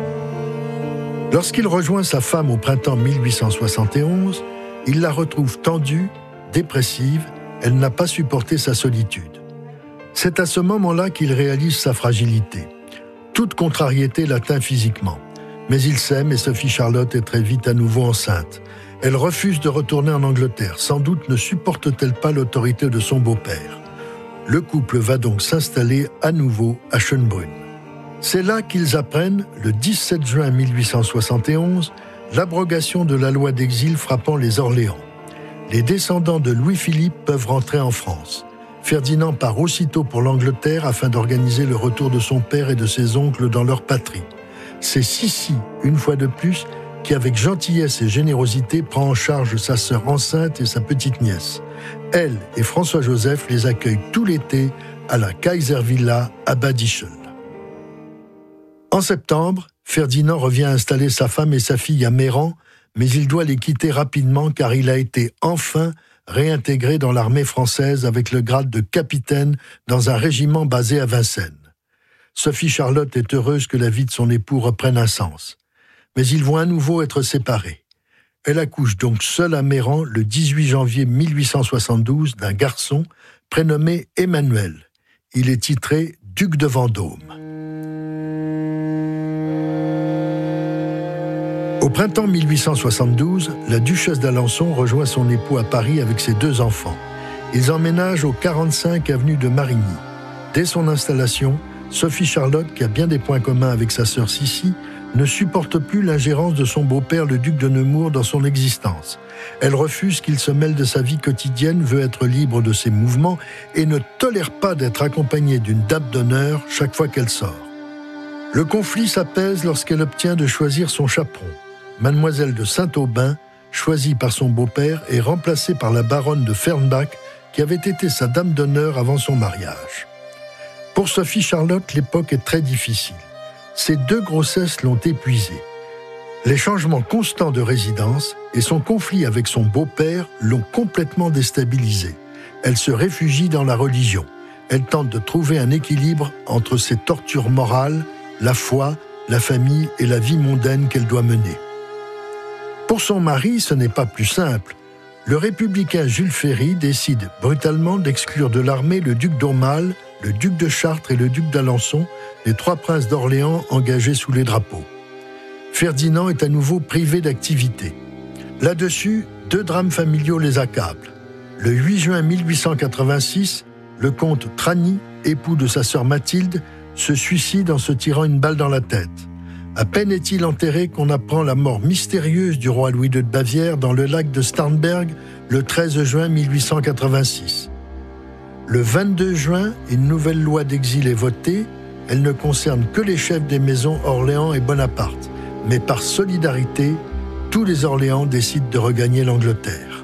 Lorsqu'il rejoint sa femme au printemps 1871, il la retrouve tendue, dépressive, elle n'a pas supporté sa solitude. C'est à ce moment-là qu'il réalise sa fragilité. Toute contrariété l'atteint physiquement. Mais il s'aime et Sophie Charlotte est très vite à nouveau enceinte. Elle refuse de retourner en Angleterre. Sans doute ne supporte-t-elle pas l'autorité de son beau-père. Le couple va donc s'installer à nouveau à Schönbrunn. C'est là qu'ils apprennent, le 17 juin 1871, l'abrogation de la loi d'exil frappant les Orléans. Les descendants de Louis-Philippe peuvent rentrer en France. Ferdinand part aussitôt pour l'Angleterre afin d'organiser le retour de son père et de ses oncles dans leur patrie. C'est Sissi, une fois de plus, qui avec gentillesse et générosité prend en charge sa sœur enceinte et sa petite-nièce. Elle et François-Joseph les accueillent tout l'été à la Kaiservilla à Bad Ischl. En septembre, Ferdinand revient installer sa femme et sa fille à Meyran, mais il doit les quitter rapidement car il a été enfin réintégré dans l'armée française avec le grade de capitaine dans un régiment basé à Vincennes. Sophie Charlotte est heureuse que la vie de son époux reprenne un sens. Mais ils vont à nouveau être séparés. Elle accouche donc seule à Meyran le 18 janvier 1872 d'un garçon prénommé Emmanuel. Il est titré duc de Vendôme. Au printemps 1872, la duchesse d'Alençon rejoint son époux à Paris avec ses 2 enfants. Ils emménagent au 45 avenue de Marigny. Dès son installation, Sophie Charlotte, qui a bien des points communs avec sa sœur Sissi, ne supporte plus l'ingérence de son beau-père, le duc de Nemours, dans son existence. Elle refuse qu'il se mêle de sa vie quotidienne, veut être libre de ses mouvements et ne tolère pas d'être accompagnée d'une dame d'honneur chaque fois qu'elle sort. Le conflit s'apaise lorsqu'elle obtient de choisir son chaperon. Mademoiselle de Saint-Aubin, choisie par son beau-père, est remplacée par la baronne de Fernbach, qui avait été sa dame d'honneur avant son mariage. Pour Sophie Charlotte, l'époque est très difficile. Ces 2 grossesses l'ont épuisée. Les changements constants de résidence et son conflit avec son beau-père l'ont complètement déstabilisée. Elle se réfugie dans la religion. Elle tente de trouver un équilibre entre ses tortures morales, la foi, la famille et la vie mondaine qu'elle doit mener. Pour son mari, ce n'est pas plus simple. Le républicain Jules Ferry décide brutalement d'exclure de l'armée le duc d'Aumale, le duc de Chartres et le duc d'Alençon, les 3 princes d'Orléans engagés sous les drapeaux. Ferdinand est à nouveau privé d'activité. Là-dessus, 2 drames familiaux les accablent. Le 8 juin 1886, le comte Trani, époux de sa sœur Mathilde, se suicide en se tirant une balle dans la tête. À peine est-il enterré qu'on apprend la mort mystérieuse du roi Louis II de Bavière dans le lac de Starnberg le 13 juin 1886. Le 22 juin, une nouvelle loi d'exil est votée. Elle ne concerne que les chefs des maisons Orléans et Bonaparte. Mais par solidarité, tous les Orléans décident de regagner l'Angleterre.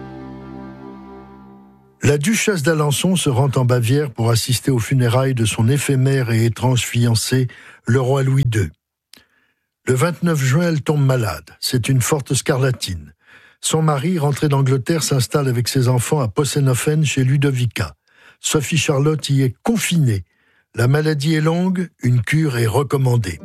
La duchesse d'Alençon se rend en Bavière pour assister aux funérailles de son éphémère et étrange fiancé, le roi Louis II. Le 29 juin, elle tombe malade. C'est une forte scarlatine. Son mari, rentré d'Angleterre, s'installe avec ses enfants à Possenhofen chez Ludovica. Sophie Charlotte y est confinée. La maladie est longue, une cure est recommandée.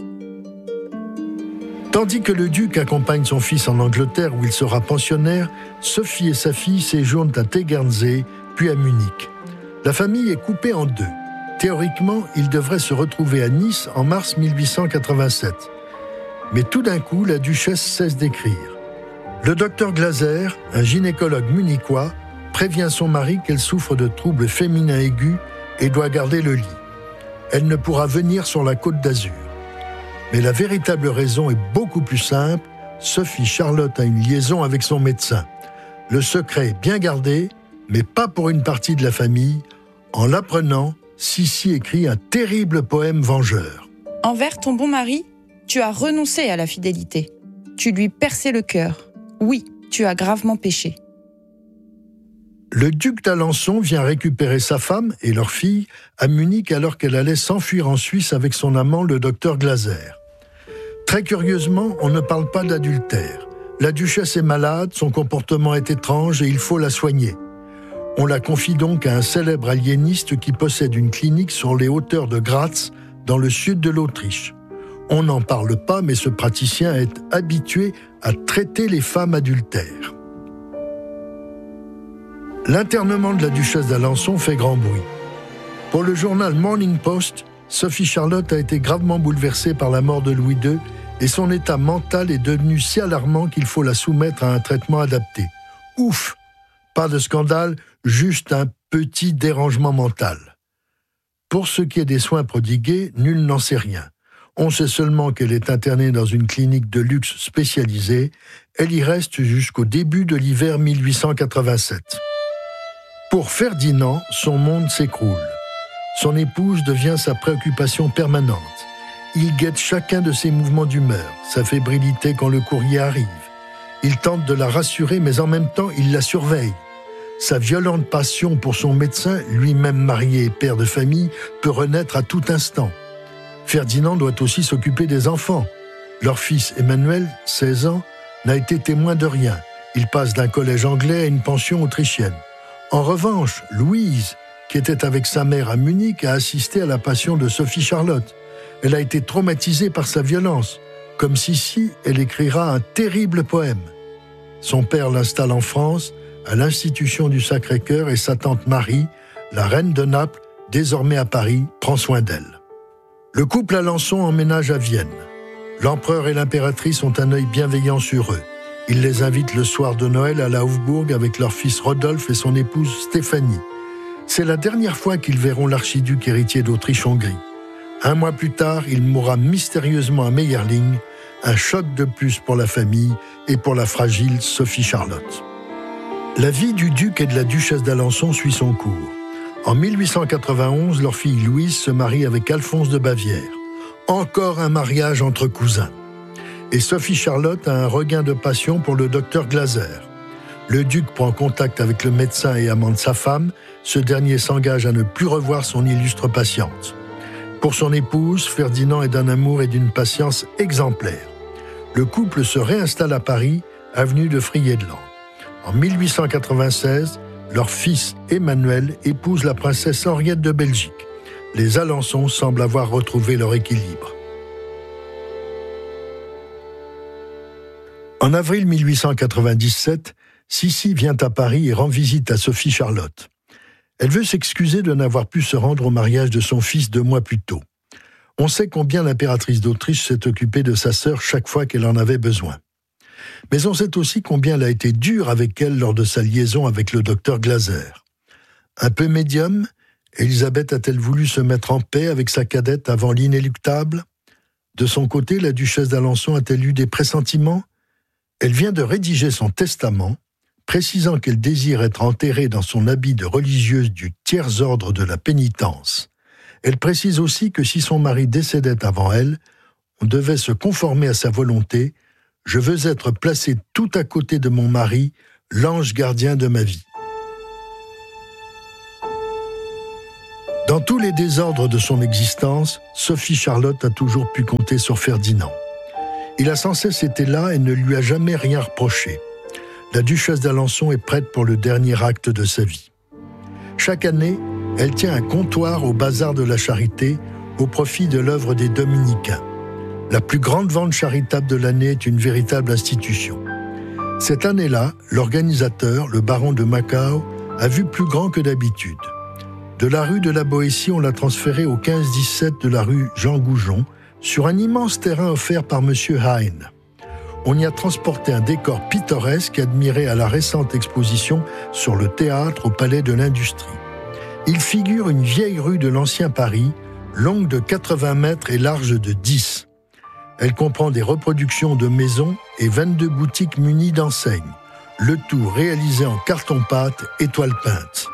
Tandis que le duc accompagne son fils en Angleterre où il sera pensionnaire, Sophie et sa fille séjournent à Tegernsee, puis à Munich. La famille est coupée en deux. Théoriquement, ils devraient se retrouver à Nice en mars 1887. Mais tout d'un coup, la duchesse cesse d'écrire. Le docteur Glaser, un gynécologue munichois, prévient son mari qu'elle souffre de troubles féminins aigus et doit garder le lit. Elle ne pourra venir sur la Côte d'Azur. Mais la véritable raison est beaucoup plus simple. Sophie Charlotte a une liaison avec son médecin. Le secret est bien gardé, mais pas pour une partie de la famille. En l'apprenant, Sissi écrit un terrible poème vengeur. Envers ton bon mari, tu as renoncé à la fidélité. Tu lui perçais le cœur. Oui, tu as gravement péché. Le duc d'Alençon vient récupérer sa femme et leur fille à Munich alors qu'elle allait s'enfuir en Suisse avec son amant, le docteur Glaser. Très curieusement, on ne parle pas d'adultère. La duchesse est malade, son comportement est étrange et il faut la soigner. On la confie donc à un célèbre aliéniste qui possède une clinique sur les hauteurs de Graz, dans le sud de l'Autriche. On n'en parle pas, mais ce praticien est habitué à traiter les femmes adultères. L'internement de la duchesse d'Alençon fait grand bruit. Pour le journal Morning Post, Sophie Charlotte a été gravement bouleversée par la mort de Louis II et son état mental est devenu si alarmant qu'il faut la soumettre à un traitement adapté. Ouf! Pas de scandale, juste un petit dérangement mental. Pour ce qui est des soins prodigués, nul n'en sait rien. On sait seulement qu'elle est internée dans une clinique de luxe spécialisée. Elle y reste jusqu'au début de l'hiver 1887. Pour Ferdinand, son monde s'écroule. Son épouse devient sa préoccupation permanente. Il guette chacun de ses mouvements d'humeur, sa fébrilité quand le courrier arrive. Il tente de la rassurer, mais en même temps, il la surveille. Sa violente passion pour son médecin, lui-même marié et père de famille, peut renaître à tout instant. Ferdinand doit aussi s'occuper des enfants. Leur fils Emmanuel, 16 ans, n'a été témoin de rien. Il passe d'un collège anglais à une pension autrichienne. En revanche, Louise, qui était avec sa mère à Munich, a assisté à la passion de Sophie Charlotte. Elle a été traumatisée par sa violence. Comme Sissi, elle écrira un terrible poème. Son père l'installe en France, à l'Institution du Sacré-Cœur, et sa tante Marie, la reine de Naples, désormais à Paris, prend soin d'elle. Le couple Alençon emménage à Vienne. L'empereur et l'impératrice ont un œil bienveillant sur eux. Ils les invitent le soir de Noël à la Hofburg avec leur fils Rodolphe et son épouse Stéphanie. C'est la dernière fois qu'ils verront l'archiduc héritier d'Autriche-Hongrie. Un mois plus tard, il mourra mystérieusement à Meyerling, un choc de plus pour la famille et pour la fragile Sophie Charlotte. La vie du duc et de la duchesse d'Alençon suit son cours. En 1891, leur fille Louise se marie avec Alphonse de Bavière. Encore un mariage entre cousins. Et Sophie Charlotte a un regain de passion pour le docteur Glaser. Le duc prend contact avec le médecin et amant de sa femme. Ce dernier s'engage à ne plus revoir son illustre patiente. Pour son épouse, Ferdinand est d'un amour et d'une patience exemplaires. Le couple se réinstalle à Paris, avenue de Friedland. En 1896, leur fils Emmanuel épouse la princesse Henriette de Belgique. Les Alençon semblent avoir retrouvé leur équilibre. En avril 1897, Sissi vient à Paris et rend visite à Sophie Charlotte. Elle veut s'excuser de n'avoir pu se rendre au mariage de son fils 2 mois plus tôt. On sait combien l'impératrice d'Autriche s'est occupée de sa sœur chaque fois qu'elle en avait besoin. Mais on sait aussi combien elle a été dure avec elle lors de sa liaison avec le docteur Glaser. Un peu médium, Élisabeth a-t-elle voulu se mettre en paix avec sa cadette avant l'inéluctable ? De son côté, la duchesse d'Alençon a-t-elle eu des pressentiments ? Elle vient de rédiger son testament. précisant qu'elle désire être enterrée dans son habit de religieuse du tiers ordre de la pénitence. Elle précise aussi que si son mari décédait avant elle, on devait se conformer à sa volonté. « Je veux être placée tout à côté de mon mari, l'ange gardien de ma vie. » Dans tous les désordres de son existence, Sophie Charlotte a toujours pu compter sur Ferdinand. Il a sans cesse été là et ne lui a jamais rien reproché. La duchesse d'Alençon est prête pour le dernier acte de sa vie. Chaque année, elle tient un comptoir au Bazar de la Charité au profit de l'œuvre des Dominicains. La plus grande vente charitable de l'année est une véritable institution. Cette année-là, l'organisateur, le baron de Macao, a vu plus grand que d'habitude. De la rue de la Boétie, on l'a transféré au 15-17 de la rue Jean Goujon, sur un immense terrain offert par M. Hein. On y a transporté un décor pittoresque admiré à la récente exposition sur le théâtre au Palais de l'Industrie. Il figure une vieille rue de l'ancien Paris, longue de 80 mètres et large de 10. Elle comprend des reproductions de maisons et 22 boutiques munies d'enseignes, le tout réalisé en carton-pâte et toile peinte.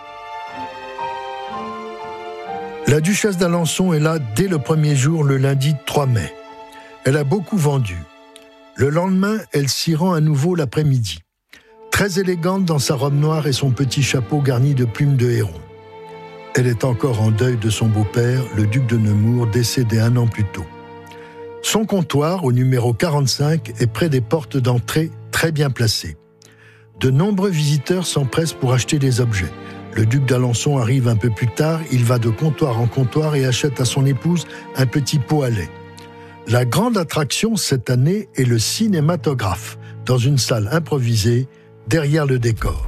La duchesse d'Alençon est là dès le premier jour, le lundi 3 mai. Elle a beaucoup vendu. Le lendemain, elle s'y rend à nouveau l'après-midi. Très élégante dans sa robe noire et son petit chapeau garni de plumes de héron. Elle est encore en deuil de son beau-père, le duc de Nemours, décédé 1 an plus tôt. Son comptoir, au numéro 45, est près des portes d'entrée, très bien placé. De nombreux visiteurs s'empressent pour acheter des objets. Le duc d'Alençon arrive un peu plus tard, il va de comptoir en comptoir et achète à son épouse un petit pot à lait. La grande attraction cette année est le cinématographe, dans une salle improvisée, derrière le décor.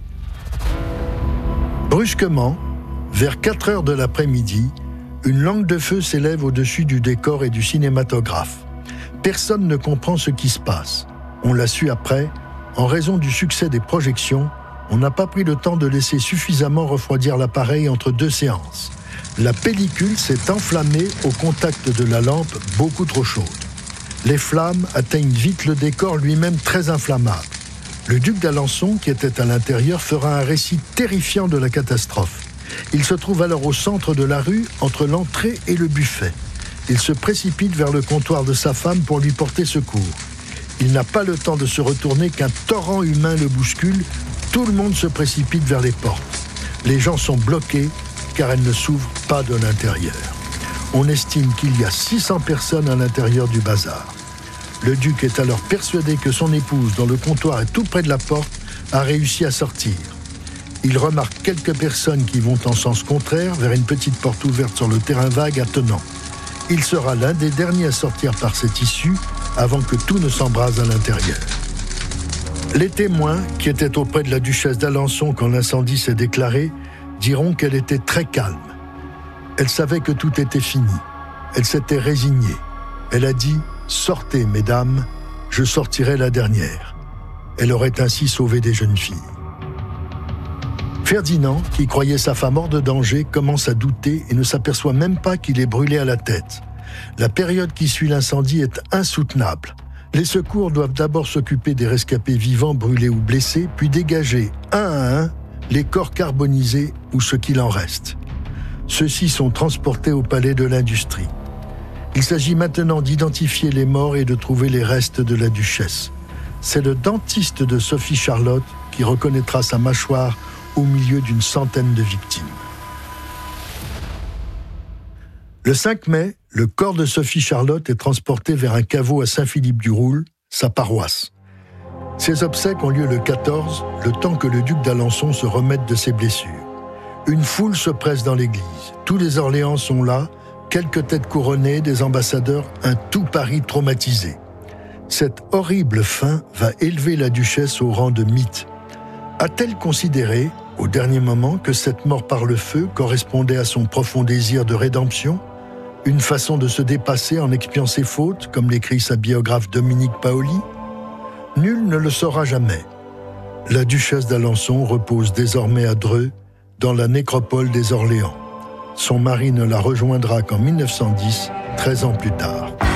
Brusquement, vers 4 heures de l'après-midi, une langue de feu s'élève au-dessus du décor et du cinématographe. Personne ne comprend ce qui se passe. On l'a su après, en raison du succès des projections, on n'a pas pris le temps de laisser suffisamment refroidir l'appareil entre 2 séances. La pellicule s'est enflammée au contact de la lampe beaucoup trop chaude. Les flammes atteignent vite le décor lui-même très inflammable. Le duc d'Alençon, qui était à l'intérieur, fera un récit terrifiant de la catastrophe. Il se trouve alors au centre de la rue, entre l'entrée et le buffet. Il se précipite vers le comptoir de sa femme pour lui porter secours. Il n'a pas le temps de se retourner qu'un torrent humain le bouscule. Tout le monde se précipite vers les portes. Les gens sont bloqués car elles ne s'ouvrent pas de l'intérieur. On estime qu'il y a 600 personnes à l'intérieur du bazar. Le duc est alors persuadé que son épouse, dont le comptoir est tout près de la porte, a réussi à sortir. Il remarque quelques personnes qui vont en sens contraire vers une petite porte ouverte sur le terrain vague attenant. Il sera l'un des derniers à sortir par cette issue avant que tout ne s'embrase à l'intérieur. Les témoins, qui étaient auprès de la duchesse d'Alençon quand l'incendie s'est déclaré, diront qu'elle était très calme. Elle savait que tout était fini. Elle s'était résignée. Elle a dit « Sortez, mesdames, je sortirai la dernière ». Elle aurait ainsi sauvé des jeunes filles. Ferdinand, qui croyait sa femme hors de danger, commence à douter et ne s'aperçoit même pas qu'il est brûlé à la tête. La période qui suit l'incendie est insoutenable. Les secours doivent d'abord s'occuper des rescapés vivants brûlés ou blessés, puis dégager, un à un, les corps carbonisés ou ce qu'il en reste. Ceux-ci sont transportés au Palais de l'Industrie. Il s'agit maintenant d'identifier les morts et de trouver les restes de la duchesse. C'est le dentiste de Sophie Charlotte qui reconnaîtra sa mâchoire au milieu d'une centaine de victimes. Le 5 mai, le corps de Sophie Charlotte est transporté vers un caveau à Saint-Philippe-du-Roule, sa paroisse. Ses obsèques ont lieu le 14, le temps que le duc d'Alençon se remette de ses blessures. Une foule se presse dans l'église. Tous les Orléans sont là, quelques têtes couronnées, des ambassadeurs, un tout Paris traumatisé. Cette horrible fin va élever la duchesse au rang de mythe. A-t-elle considéré, au dernier moment, que cette mort par le feu correspondait à son profond désir de rédemption ? Une façon de se dépasser en expiant ses fautes, comme l'écrit sa biographe Dominique Paoli ? Nul ne le saura jamais. La duchesse d'Alençon repose désormais à Dreux, dans la nécropole des Orléans. Son mari ne la rejoindra qu'en 1910, 13 ans plus tard.